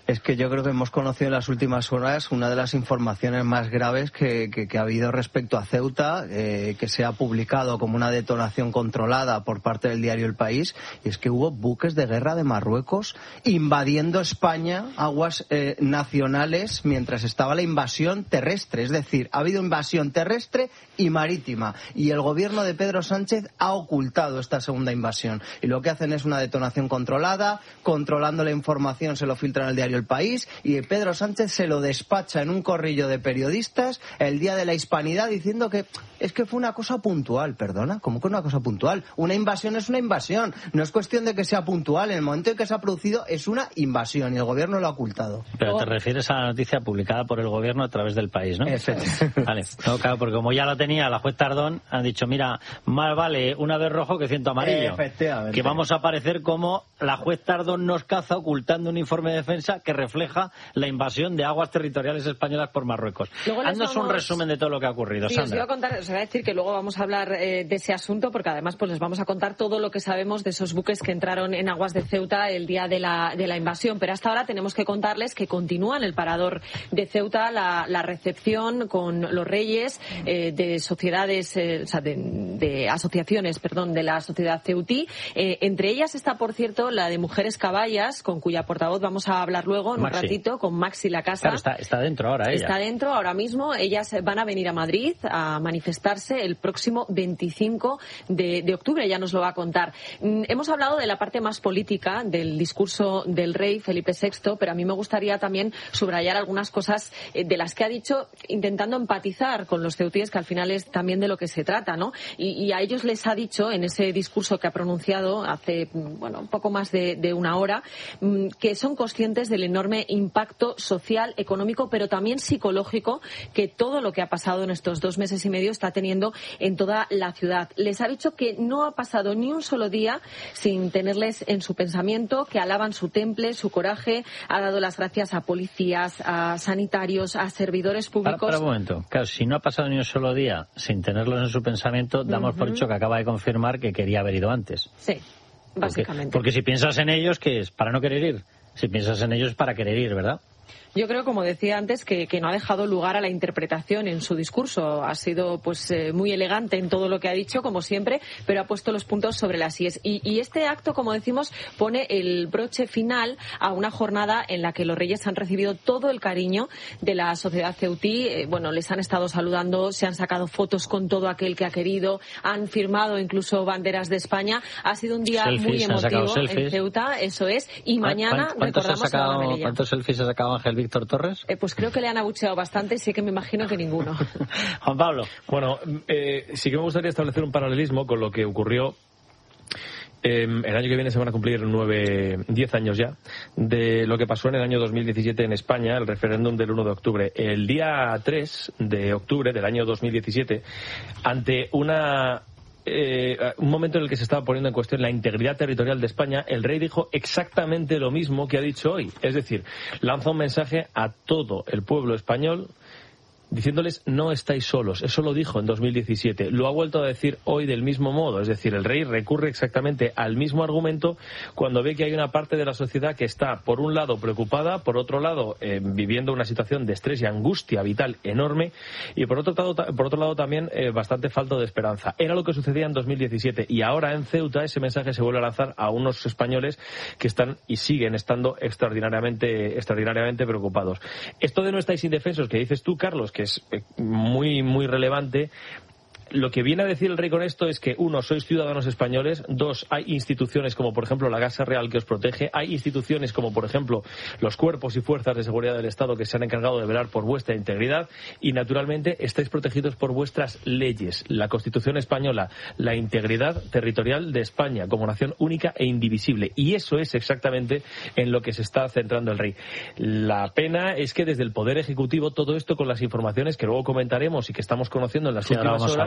Es que yo creo que hemos conocido en las últimas horas una de las informaciones más graves que ha habido respecto a Ceuta, que se ha publicado como una detonación controlada por parte del diario El País, y es que hubo buques de guerra de Marruecos invadiendo España, aguas nacionales, mientras estaba la invasión terrestre. Es decir, ha habido invasión terrestre y marítima, y el gobierno de Pedro Sánchez ha ocultado esta segunda invasión. Y lo que hacen es una detonación controlada, controlando la información, se lo filtran al diario El País, y Pedro Sánchez se lo despacha en un corrillo de periodistas el día de la Hispanidad diciendo que es que fue una cosa puntual. Perdona, ¿cómo que una cosa puntual? Una invasión es una invasión, no es cuestión de que sea puntual. En el momento en que se ha producido es una invasión y el gobierno lo ha ocultado. Pero te refieres a la noticia publicada por el gobierno a través del País, ¿no? Vale. No, claro, porque como ya lo tenía la juez Tardón, han dicho, mira, más vale una vez rojo que 100 amarillo. Efectivamente. Que vamos a aparecer como la juez Tardón nos caza ocultando un informe de defensa que refleja la invasión de aguas territoriales españolas por Marruecos. Haznos un resumen de todo lo que ha ocurrido, sí, Sandra. Os iba a contar, os iba a decir que luego vamos a hablar de ese asunto, porque además pues les vamos a contar todo lo que sabemos de esos buques que entraron en aguas de Ceuta el día de la invasión. Pero hasta ahora tenemos que contarles que continúa en el parador de Ceuta la recepción con los reyes de sociedades, o sea, de asociaciones, perdón, de la sociedad ceutí. Entre ellas está, por cierto, la de Mujeres Caballas, con cuya portavoz vamos a hablar luego en un ratito, con Maxi Lacasa. Claro, está dentro ahora ella. Está dentro ahora mismo. Ellas van a venir a Madrid a manifestarse el próximo 25 de octubre. Ya nos lo va a contar. Hemos hablado de la parte más política del discurso del rey Felipe VI, pero a mí me gustaría también subrayar algunas cosas de las que ha dicho, intentando empatizar con los ceutíes, que al final es también de lo que se trata, ¿no? Y a ellos les ha dicho, en ese discurso que ha pronunciado hace, un poco más de una hora, que son conscientes del enorme impacto social, económico, pero también psicológico que todo lo que ha pasado en estos 2 meses y medio está teniendo en toda la ciudad. Les ha dicho que no ha pasado ni un solo día sin tenerles en su pensamiento, que alaban su temple, su coraje. Ha dado las gracias a policías, a sanitarios, a servidores públicos. Para un momento. Claro, si no ha pasado ni un solo día sin tenerlos en su pensamiento, damos por hecho que acaba de confirmar que quería haber ido antes. Sí, básicamente. Porque si piensas en ellos, ¿qué es? ¿Para no querer ir? Si piensas en ellos, es para querer ir, ¿verdad? Yo creo, como decía antes, que no ha dejado lugar a la interpretación en su discurso. Ha sido muy elegante en todo lo que ha dicho, como siempre, pero ha puesto los puntos sobre las íes. Y este acto, como decimos, pone el broche final a una jornada en la que los reyes han recibido todo el cariño de la sociedad ceutí. Les han estado saludando, se han sacado fotos con todo aquel que ha querido, han firmado incluso banderas de España. Ha sido un día muy emotivo en Ceuta, eso es. Y mañana recordamos a la Melilla. ¿Cuántos selfies ha sacado Ángel Víctor Torres? Pues creo que le han abucheado bastante, sí que me imagino que ninguno. Juan Pablo. Bueno, sí que me gustaría establecer un paralelismo con lo que ocurrió. El año que viene se van a cumplir 10 años ya de lo que pasó en el año 2017 en España, el referéndum del 1 de octubre. El día 3 de octubre del año 2017, ante un momento en el que se estaba poniendo en cuestión la integridad territorial de España, el rey dijo exactamente lo mismo que ha dicho hoy. Es decir, lanza un mensaje a todo el pueblo español diciéndoles no estáis solos. Eso lo dijo en 2017. Lo ha vuelto a decir hoy del mismo modo. Es decir, el rey recurre exactamente al mismo argumento cuando ve que hay una parte de la sociedad que está, por un lado, preocupada, por otro lado, viviendo una situación de estrés y angustia vital enorme, y por otro lado también bastante falta de esperanza. Era lo que sucedía en 2017, y ahora en Ceuta ese mensaje se vuelve a lanzar a unos españoles que están y siguen estando extraordinariamente preocupados. Esto de no estáis indefensos que dices tú, Carlos, que es muy, muy relevante. Lo que viene a decir el rey con esto es que, 1, sois ciudadanos españoles; 2, hay instituciones como, por ejemplo, la Casa Real que os protege; hay instituciones como, por ejemplo, los cuerpos y fuerzas de seguridad del Estado que se han encargado de velar por vuestra integridad, y, naturalmente, estáis protegidos por vuestras leyes, la Constitución española, la integridad territorial de España como nación única e indivisible. Y eso es exactamente en lo que se está centrando el rey. La pena es que desde el Poder Ejecutivo todo esto, con las informaciones que luego comentaremos y que estamos conociendo en las últimas horas,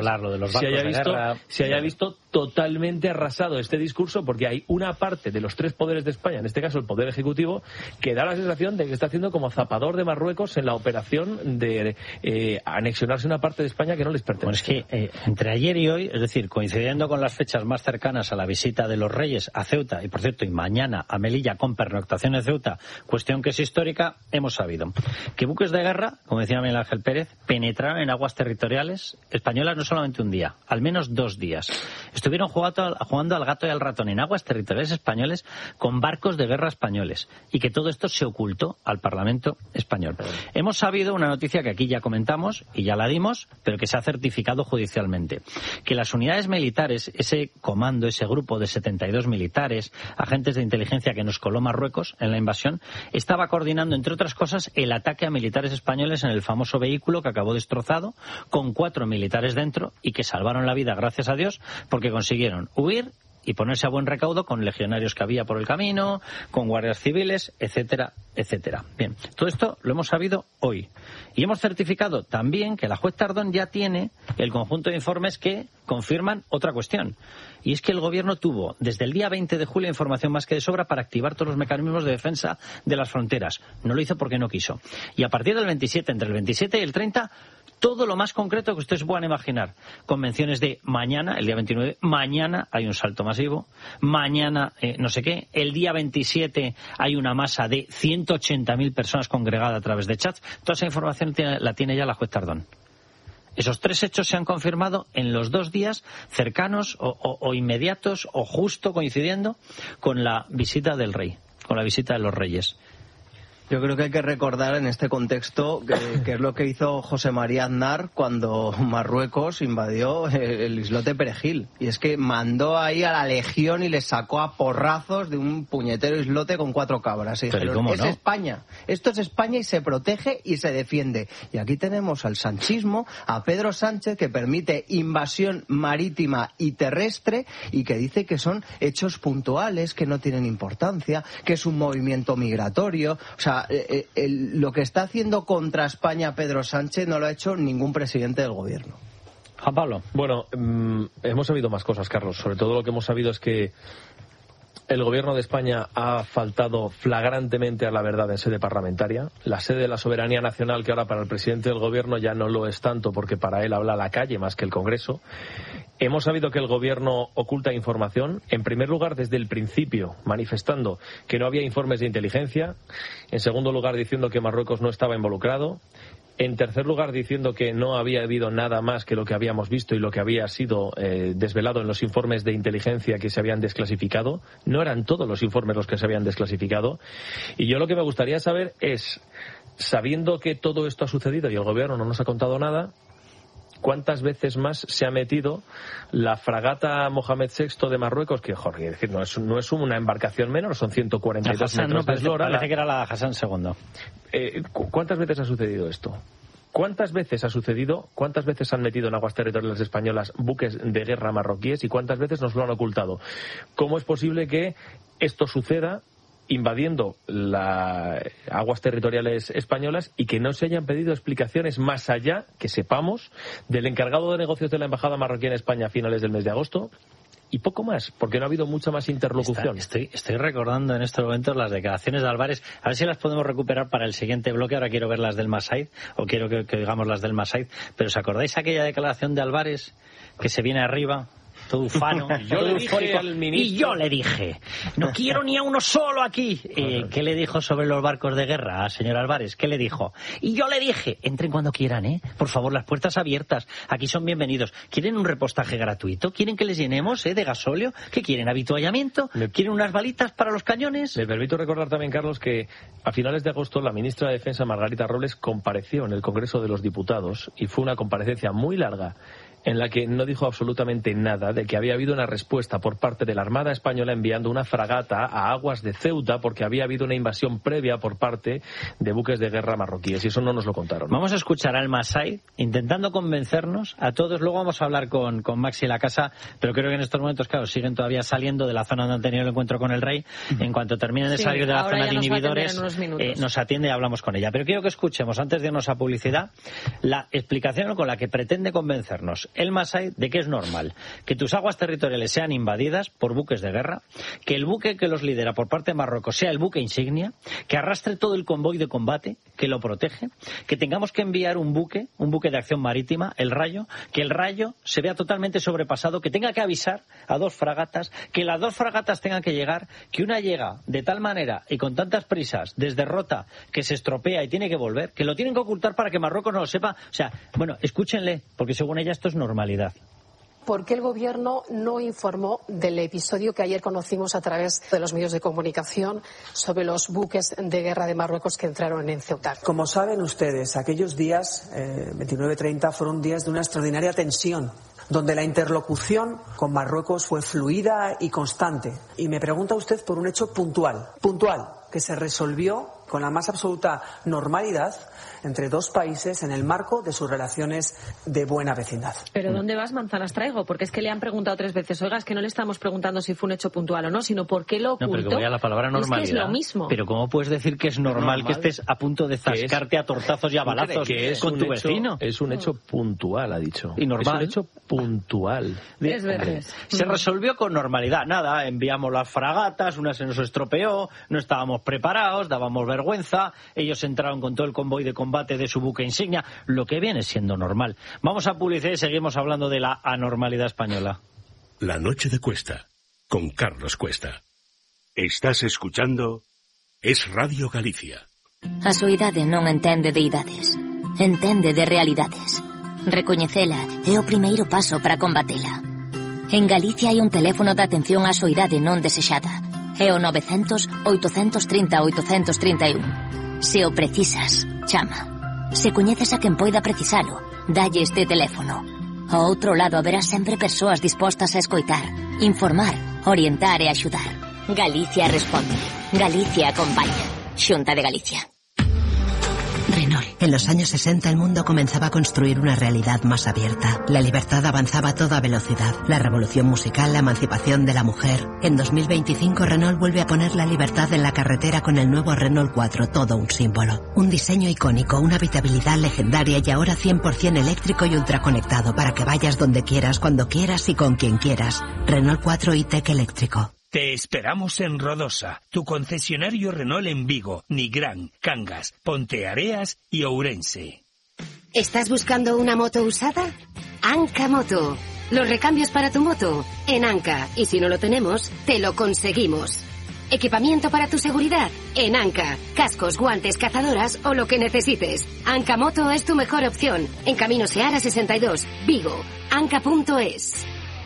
señalar lo de los barcos de guerra. Se haya visto totalmente arrasado este discurso, porque hay una parte de los tres poderes de España, en este caso el Poder Ejecutivo, que da la sensación de que está haciendo como zapador de Marruecos en la operación de anexionarse una parte de España que no les pertenece. Bueno, es que entre ayer y hoy, es decir, coincidiendo con las fechas más cercanas a la visita de los Reyes a Ceuta, y por cierto, y mañana a Melilla con pernoctación en Ceuta, cuestión que es histórica, hemos sabido que buques de guerra, como decía Miguel Ángel Pérez, penetraron en aguas territoriales españolas no solamente un día, al menos 2 días. Estuvieron jugando al gato y al ratón en aguas territoriales españoles con barcos de guerra españoles, y que todo esto se ocultó al Parlamento español. Hemos sabido una noticia que aquí ya comentamos y ya la dimos, pero que se ha certificado judicialmente, que las unidades militares, ese comando, ese grupo de 72 militares, agentes de inteligencia que nos coló Marruecos en la invasión, estaba coordinando, entre otras cosas, el ataque a militares españoles en el famoso vehículo que acabó destrozado, con 4 militares dentro, y que salvaron la vida, gracias a Dios, porque consiguieron huir y ponerse a buen recaudo con legionarios que había por el camino, con guardias civiles, etcétera, etcétera. Bien, todo esto lo hemos sabido hoy. Y hemos certificado también que la juez Tardón ya tiene el conjunto de informes que confirman otra cuestión. Y es que el Gobierno tuvo, desde el día 20 de julio, información más que de sobra para activar todos los mecanismos de defensa de las fronteras. No lo hizo porque no quiso. Y a partir del 27, entre el 27 y el 30, todo lo más concreto que ustedes puedan imaginar. Convenciones de mañana, el día 29, mañana hay un salto masivo, mañana no sé qué, el día 27 hay una masa de 180.000 personas congregadas a través de chats. Toda esa información la tiene ya la juez Tardón. Esos 3 hechos se han confirmado en los 2 días cercanos o inmediatos o justo coincidiendo con la visita del rey, con la visita de los reyes. Yo creo que hay que recordar en este contexto que es lo que hizo José María Aznar cuando Marruecos invadió el islote Perejil. Y es que mandó ahí a la legión y les sacó a porrazos de un puñetero islote con 4 cabras. Y dijeron, es España, esto es España y se protege y se defiende. Y aquí tenemos al sanchismo, a Pedro Sánchez, que permite invasión marítima y terrestre y que dice que son hechos puntuales, que no tienen importancia, que es un movimiento migratorio. O sea, lo que está haciendo contra España Pedro Sánchez no lo ha hecho ningún presidente del gobierno. Juan Pablo. Bueno, hemos sabido más cosas, Carlos. Sobre todo lo que hemos sabido es que el gobierno de España ha faltado flagrantemente a la verdad en sede parlamentaria. La sede de la soberanía nacional, que ahora para el presidente del gobierno ya no lo es tanto, porque para él habla la calle más que el Congreso. Hemos sabido que el gobierno oculta información, en primer lugar desde el principio, manifestando que no había informes de inteligencia, en segundo lugar diciendo que Marruecos no estaba involucrado, en tercer lugar diciendo que no había habido nada más que lo que habíamos visto y lo que había sido desvelado en los informes de inteligencia que se habían desclasificado. No eran todos los informes los que se habían desclasificado. Y yo lo que me gustaría saber es, sabiendo que todo esto ha sucedido y el gobierno no nos ha contado nada, ¿cuántas veces más se ha metido la fragata Mohamed VI de Marruecos? Que, Jorge, es decir, no es una embarcación menor, son 142 metros de eslora. Parece que era la Hassan II. ¿Cuántas veces ha sucedido esto? ¿Cuántas veces ha sucedido? ¿Cuántas veces han metido en aguas territoriales españolas buques de guerra marroquíes? ¿Y cuántas veces nos lo han ocultado? ¿Cómo es posible que esto suceda invadiendo las aguas territoriales españolas y que no se hayan pedido explicaciones más allá, que sepamos, del encargado de negocios de la Embajada marroquí en España a finales del mes de agosto? Y poco más, porque no ha habido mucha más interlocución. Estoy recordando en estos momentos las declaraciones de Álvarez. A ver si las podemos recuperar para el siguiente bloque. Ahora quiero ver las del Masaid, o quiero que oigamos las del Masaid. Pero ¿os acordáis aquella declaración de Álvarez que se viene arriba? Todo ufano, yo le dije al ministro... Y yo le dije, no quiero ni a uno solo aquí. ¿Qué le dijo sobre los barcos de guerra, señor Álvarez? ¿Qué le dijo? Y yo le dije, entren cuando quieran, por favor, las puertas abiertas, aquí son bienvenidos. ¿Quieren un repostaje gratuito? ¿Quieren que les llenemos de gasóleo? ¿Qué quieren, habituallamiento? ¿Quieren unas balitas para los cañones? Le permito recordar también, Carlos, que a finales de agosto la ministra de Defensa, Margarita Robles, compareció en el Congreso de los Diputados y fue una comparecencia muy larga en la que no dijo absolutamente nada de que había habido una respuesta por parte de la Armada Española enviando una fragata a aguas de Ceuta porque había habido una invasión previa por parte de buques de guerra marroquíes, y eso no nos lo contaron. Vamos a escuchar al Masaid intentando convencernos a todos. Luego vamos a hablar con Maxi La Casa, pero creo que en estos momentos, claro, siguen todavía saliendo de la zona donde han tenido el encuentro con el rey. En cuanto terminen de salir de la zona de inhibidores, nos atiende y hablamos con ella. Pero quiero que escuchemos, antes de irnos a publicidad, la explicación con la que pretende convencernos el Masai de que es normal que tus aguas territoriales sean invadidas por buques de guerra, que el buque que los lidera por parte de Marruecos sea el buque insignia, que arrastre todo el convoy de combate que lo protege, que tengamos que enviar un buque de acción marítima, el Rayo, que el Rayo se vea totalmente sobrepasado, que tenga que avisar a 2 fragatas, que las 2 fragatas tengan que llegar, que una llega de tal manera y con tantas prisas desde Rota que se estropea y tiene que volver, que lo tienen que ocultar para que Marruecos no lo sepa. O sea, bueno, escúchenle, porque según ella esto es normalidad. ¿Por qué el Gobierno no informó del episodio que ayer conocimos a través de los medios de comunicación sobre los buques de guerra de Marruecos que entraron en Ceuta? Como saben ustedes, aquellos días, 29-30, fueron días de una extraordinaria tensión, donde la interlocución con Marruecos fue fluida y constante. Y me pregunta usted por un hecho puntual, que se resolvió con la más absoluta normalidad entre 2 países en el marco de sus relaciones de buena vecindad. ¿Pero dónde vas, manzanas traigo? Porque es que le han preguntado 3 veces, oiga, es que no le estamos preguntando si fue un hecho puntual o no, sino por qué lo ocultó. No, pero que voy a la palabra normalidad. Es que es lo mismo. Pero ¿cómo puedes decir que es normal que estés a punto de zascarte a tortazos y a balazos con tu vecino? Es un hecho puntual, ha dicho. Y normal. Es un hecho puntual. Se resolvió con normalidad. Nada, enviamos las fragatas, una se nos estropeó, no estábamos preparados, dábamos vergüenza, ellos entraron con todo el convoy de combate de su buque insignia, lo que viene siendo normal. Vamos a publicidad y seguimos hablando de la anormalidad española. La noche de Cuesta, con Carlos Cuesta. Estás escuchando Es Radio Galicia. A súa idade non entende de idades, entende de realidades. Recoñecela é o primeiro paso para combatela. En Galicia hai un teléfono de atención á súa idade non desexada. É o 900-830-831. Se o precisas, chama. Se coñeces a quen poida precisalo, dalle este teléfono. Ao outro lado haberá sempre persoas dispostas a escoitar, informar, orientar e axudar. Galicia responde. Galicia acompaña. Xunta de Galicia. Renault. En los años 60 el mundo comenzaba a construir una realidad más abierta. La libertad avanzaba a toda velocidad. La revolución musical, la emancipación de la mujer. En 2025 Renault vuelve a poner la libertad en la carretera con el nuevo Renault 4, todo un símbolo. Un diseño icónico, una habitabilidad legendaria y ahora 100% eléctrico y ultraconectado para que vayas donde quieras, cuando quieras y con quien quieras. Renault 4 e-Tech eléctrico. Te esperamos en Rodosa, tu concesionario Renault en Vigo, Nigrán, Cangas, Ponteareas y Ourense. ¿Estás buscando una moto usada? Anca Moto. Los recambios para tu moto en Anca. Y si no lo tenemos, te lo conseguimos. Equipamiento para tu seguridad en Anca. Cascos, guantes, cazadoras o lo que necesites. Anca Moto es tu mejor opción. En Camino Seara 62, Vigo. Anca.es.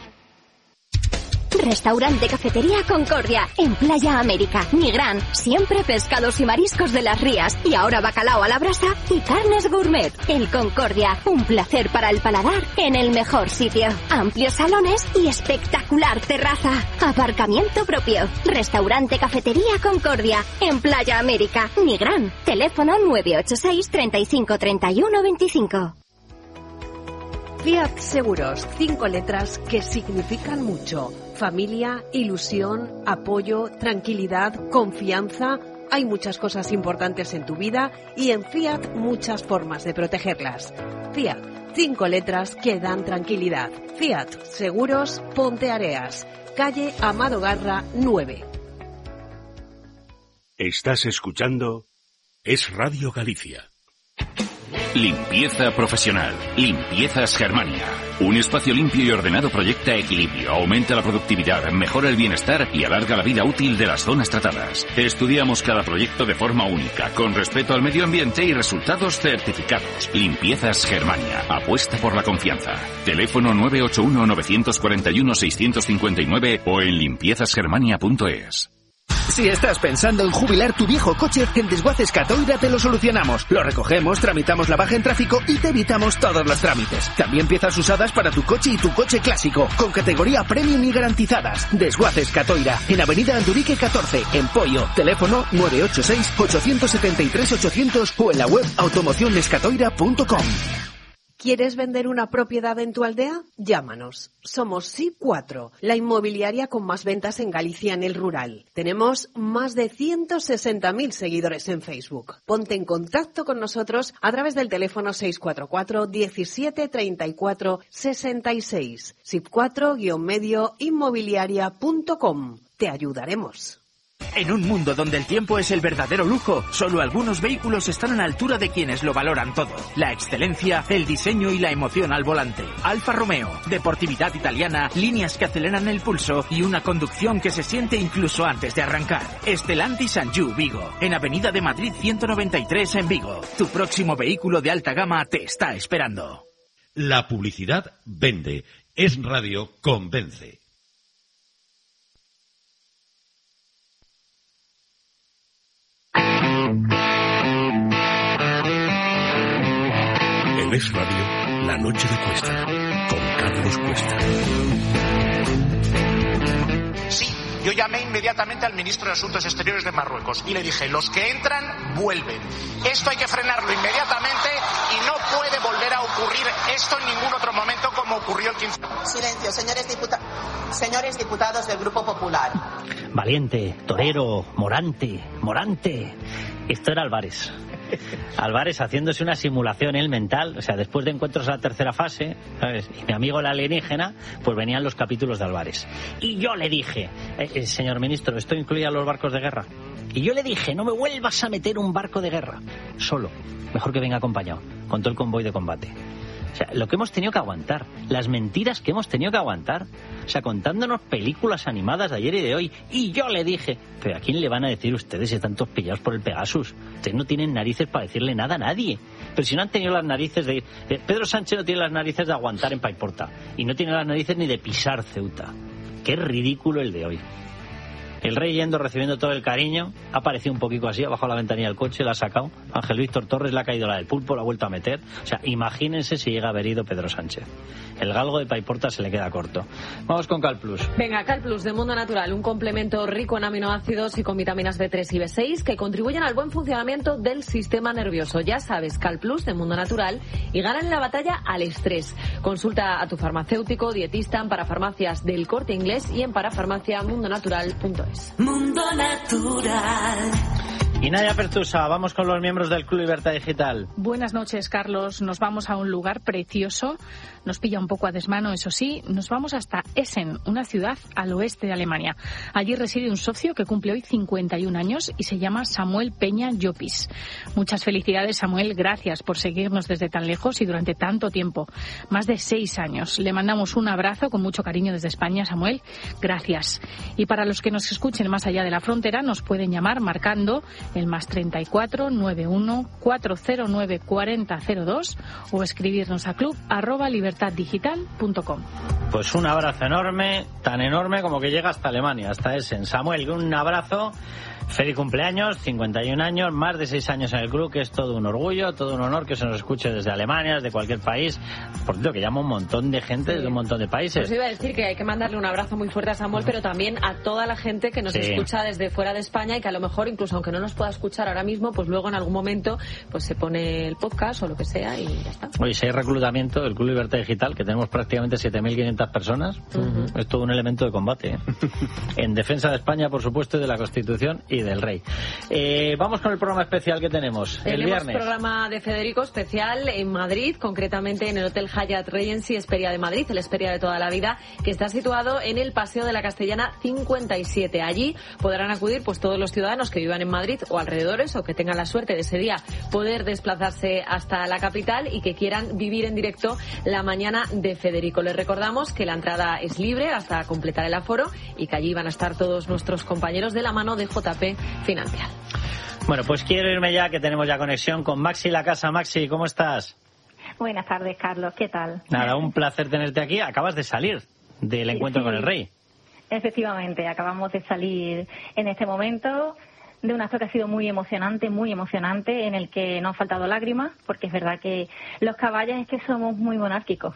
Restaurante Cafetería Concordia, en Playa América, Nigrán. Siempre pescados y mariscos de las rías. Y ahora bacalao a la brasa y carnes gourmet. El Concordia, un placer para el paladar en el mejor sitio. Amplios salones y espectacular terraza. Aparcamiento propio. Restaurante Cafetería Concordia, en Playa América, Nigrán. Teléfono 986 35 31 25. Fiat Seguros, 5 letras que significan mucho. Familia, ilusión, apoyo, tranquilidad, confianza. Hay muchas cosas importantes en tu vida y en Fiat muchas formas de protegerlas. Fiat, 5 letras que dan tranquilidad. Fiat Seguros, Ponteareas, calle Amado Garra 9. Estás escuchando Es Radio Galicia. Limpieza profesional. Limpiezas Germania. Un espacio limpio y ordenado proyecta equilibrio, aumenta la productividad, mejora el bienestar y alarga la vida útil de las zonas tratadas. Estudiamos cada proyecto de forma única, con respeto al medio ambiente y resultados certificados. Limpiezas Germania. Apuesta por la confianza. Teléfono 981-941-659 o en limpiezasgermania.es. Si estás pensando en jubilar tu viejo coche, en Desguaces Catoira te lo solucionamos. Lo recogemos, tramitamos la baja en tráfico y te evitamos todos los trámites. También piezas usadas para tu coche y tu coche clásico, con categoría premium y garantizadas. Desguaces Catoira, en Avenida Andurique 14, en Poio. Teléfono 986-873-800 o en la web automocionescatoira.com. ¿Quieres vender una propiedad en tu aldea? Llámanos. Somos SIP4, la inmobiliaria con más ventas en Galicia en el rural. Tenemos más de 160.000 seguidores en Facebook. Ponte en contacto con nosotros a través del teléfono 644 17 34 66. SIP4-medio inmobiliaria.com. Te ayudaremos. En un mundo donde el tiempo es el verdadero lujo, solo algunos vehículos están a la altura de quienes lo valoran todo. La excelencia, el diseño y la emoción al volante. Alfa Romeo, deportividad italiana, líneas que aceleran el pulso y una conducción que se siente incluso antes de arrancar. Stellantis Anjou Vigo, en Avenida de Madrid 193 en Vigo. Tu próximo vehículo de alta gama te está esperando. La publicidad vende. Es Radio convence. En Es Radio, La Noche de Cuesta, con Carlos Cuesta. Sí, yo llamé inmediatamente al ministro de Asuntos Exteriores de Marruecos y le dije, los que entran, vuelven. Esto hay que frenarlo inmediatamente y no puede volver a ocurrir esto en ningún otro momento como ocurrió el 15. Silencio, señores diputados del Grupo Popular. Valiente, torero, Morante. Esto era Álvarez. Álvarez haciéndose una simulación él mental, o sea, después de encuentros a la tercera fase, ¿sabes? Y mi amigo el alienígena, pues venían los capítulos de Álvarez. Y yo le dije, señor ministro, ¿esto incluye a los barcos de guerra? Y yo le dije, no me vuelvas a meter un barco de guerra, solo, mejor que venga acompañado, con todo el convoy de combate. O sea, lo que hemos tenido que aguantar, las mentiras que hemos tenido que aguantar, o sea, contándonos películas animadas de ayer y de hoy. Y yo le dije, pero ¿a quién le van a decir ustedes si están todos pillados por el Pegasus? Ustedes no tienen narices para decirle nada a nadie. Pero si no han tenido las narices de... Pedro Sánchez no tiene las narices de aguantar en Paiporta. Y no tiene las narices ni de pisar Ceuta. Qué ridículo el de hoy. El rey yendo, recibiendo todo el cariño, ha aparecido un poquito así, abajo de la ventanilla del coche, la ha sacado. Ángel Víctor Torres le ha caído la del pulpo, la ha vuelto a meter. O sea, imagínense si llega a haber ido Pedro Sánchez. El galgo de Paiporta se le queda corto. Vamos con Calplus. Venga, Calplus de Mundo Natural, un complemento rico en aminoácidos y con vitaminas B3 y B6 que contribuyen al buen funcionamiento del sistema nervioso. Ya sabes, Calplus de Mundo Natural, y ganan la batalla al estrés. Consulta a tu farmacéutico, dietista en Parafarmacias del Corte Inglés y en parafarmaciamundonatural.es. Mundo Natural. Y Nadia Pertusa, vamos con los miembros del Club Libertad Digital. Buenas noches, Carlos. Nos vamos a un lugar precioso. Nos pilla un poco a desmano, eso sí. Nos vamos hasta Essen, una ciudad al oeste de Alemania. Allí reside un socio que cumple hoy 51 años y se llama Samuel Peña Llopis. Muchas felicidades, Samuel. Gracias por seguirnos desde tan lejos y durante tanto tiempo. Más de 6 años. Le mandamos un abrazo con mucho cariño desde España, Samuel. Gracias. Y para los que nos escuchen más allá de la frontera, nos pueden llamar marcando el +34 91 409 4002 o escribirnos a club@libertaddigital.com. Pues un abrazo enorme, tan enorme como que llega hasta Alemania, hasta Essen. Samuel, un abrazo. Feliz cumpleaños, 51 años, más de 6 años en el club, que es todo un orgullo, todo un honor que se nos escuche desde Alemania, desde cualquier país. Por cierto, que llama un montón de gente de un montón de países. Pues iba a decir que hay que mandarle un abrazo muy fuerte a Samuel, pero también a toda la gente que nos escucha desde fuera de España y que a lo mejor, incluso aunque no nos pueda escuchar ahora mismo, pues luego en algún momento pues se pone el podcast o lo que sea y ya está. Oye, si hay reclutamiento del Club Libertad Digital, que tenemos prácticamente 7.500 personas, es todo un elemento de combate, en defensa de España, por supuesto, y de la Constitución y del Rey. Vamos con el programa especial que tenemos el viernes. Tenemos programa de Federico especial en Madrid, concretamente en el Hotel Hyatt Regency Hesperia de Madrid, el Hesperia de toda la vida, que está situado en el Paseo de la Castellana 57. Allí podrán acudir pues todos los ciudadanos que vivan en Madrid o alrededores o que tengan la suerte de ese día poder desplazarse hasta la capital y que quieran vivir en directo la mañana de Federico. Les recordamos que la entrada es libre hasta completar el aforo y que allí van a estar todos nuestros compañeros de la mano de JP Financial. Bueno, pues quiero irme ya, que tenemos ya conexión con Maxi La Casa. Maxi, ¿cómo estás? Buenas tardes, Carlos. ¿Qué tal? Nada, un placer tenerte aquí. Acabas de salir del encuentro con el Rey. Efectivamente, acabamos de salir en este momento de un acto que ha sido muy emocionante, en el que no han faltado lágrimas, porque es verdad que los caballos es que somos muy monárquicos,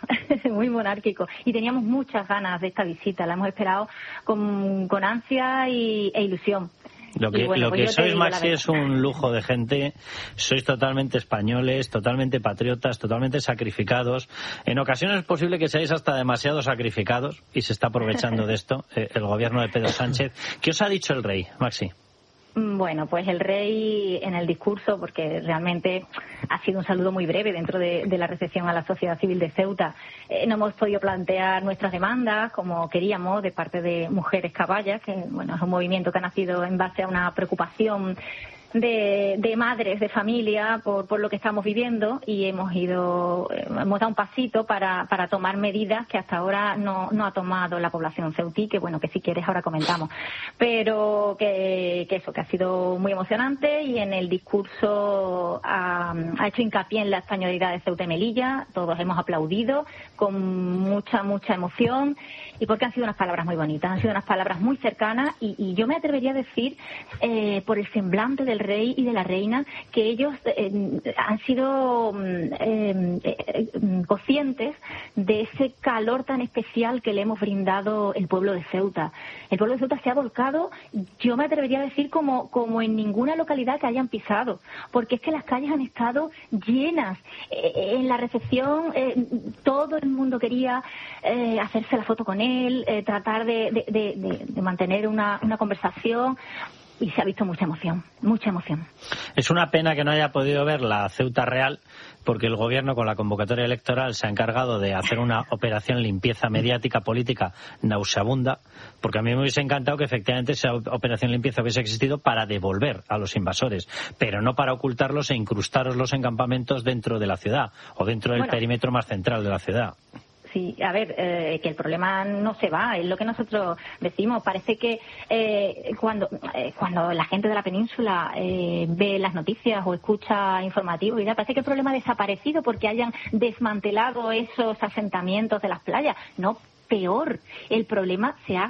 y teníamos muchas ganas de esta visita, la hemos esperado con ansia e ilusión. Lo que pues sois, Maxi, es un lujo de gente. Sois totalmente españoles, totalmente patriotas, totalmente sacrificados. En ocasiones es posible que seáis hasta demasiado sacrificados y se está aprovechando de esto el gobierno de Pedro Sánchez. ¿Qué os ha dicho el rey, Maxi? Bueno, pues el rey en el discurso, porque realmente ha sido un saludo muy breve dentro de la recepción a la sociedad civil de Ceuta, no hemos podido plantear nuestras demandas como queríamos de parte de Mujeres Caballas, que bueno, es un movimiento que ha nacido en base a una preocupación de madres de familia por lo que estamos viviendo, y hemos dado un pasito para tomar medidas que hasta ahora no ha tomado la población ceutí, que bueno, que si quieres ahora comentamos, pero que ha sido muy emocionante, y en el discurso ha hecho hincapié en la españolidad de Ceuta y Melilla. Todos hemos aplaudido con mucha emoción, y porque han sido unas palabras muy bonitas, han sido unas palabras muy cercanas, y yo me atrevería a decir, por el semblante del rey y de la reina, que ellos han sido conscientes de ese calor tan especial que le hemos brindado el pueblo de Ceuta. El pueblo de Ceuta se ha volcado, yo me atrevería a decir, como en ninguna localidad que hayan pisado, porque es que las calles han estado llenas. En la recepción todo el mundo quería hacerse la foto con él, tratar de mantener una conversación. Y se ha visto mucha emoción. Es una pena que no haya podido ver la Ceuta real, porque el gobierno con la convocatoria electoral se ha encargado de hacer una operación limpieza mediática política nauseabunda, porque a mí me hubiese encantado que efectivamente esa operación limpieza hubiese existido para devolver a los invasores, pero no para ocultarlos e incrustarlos en campamentos dentro de la ciudad o dentro del perímetro más central de la ciudad. Sí, a ver, que el problema no se va, es lo que nosotros decimos. Parece que cuando la gente de la península ve las noticias o escucha informativos, parece que el problema ha desaparecido porque hayan desmantelado esos asentamientos de las playas. No, peor, el problema se ha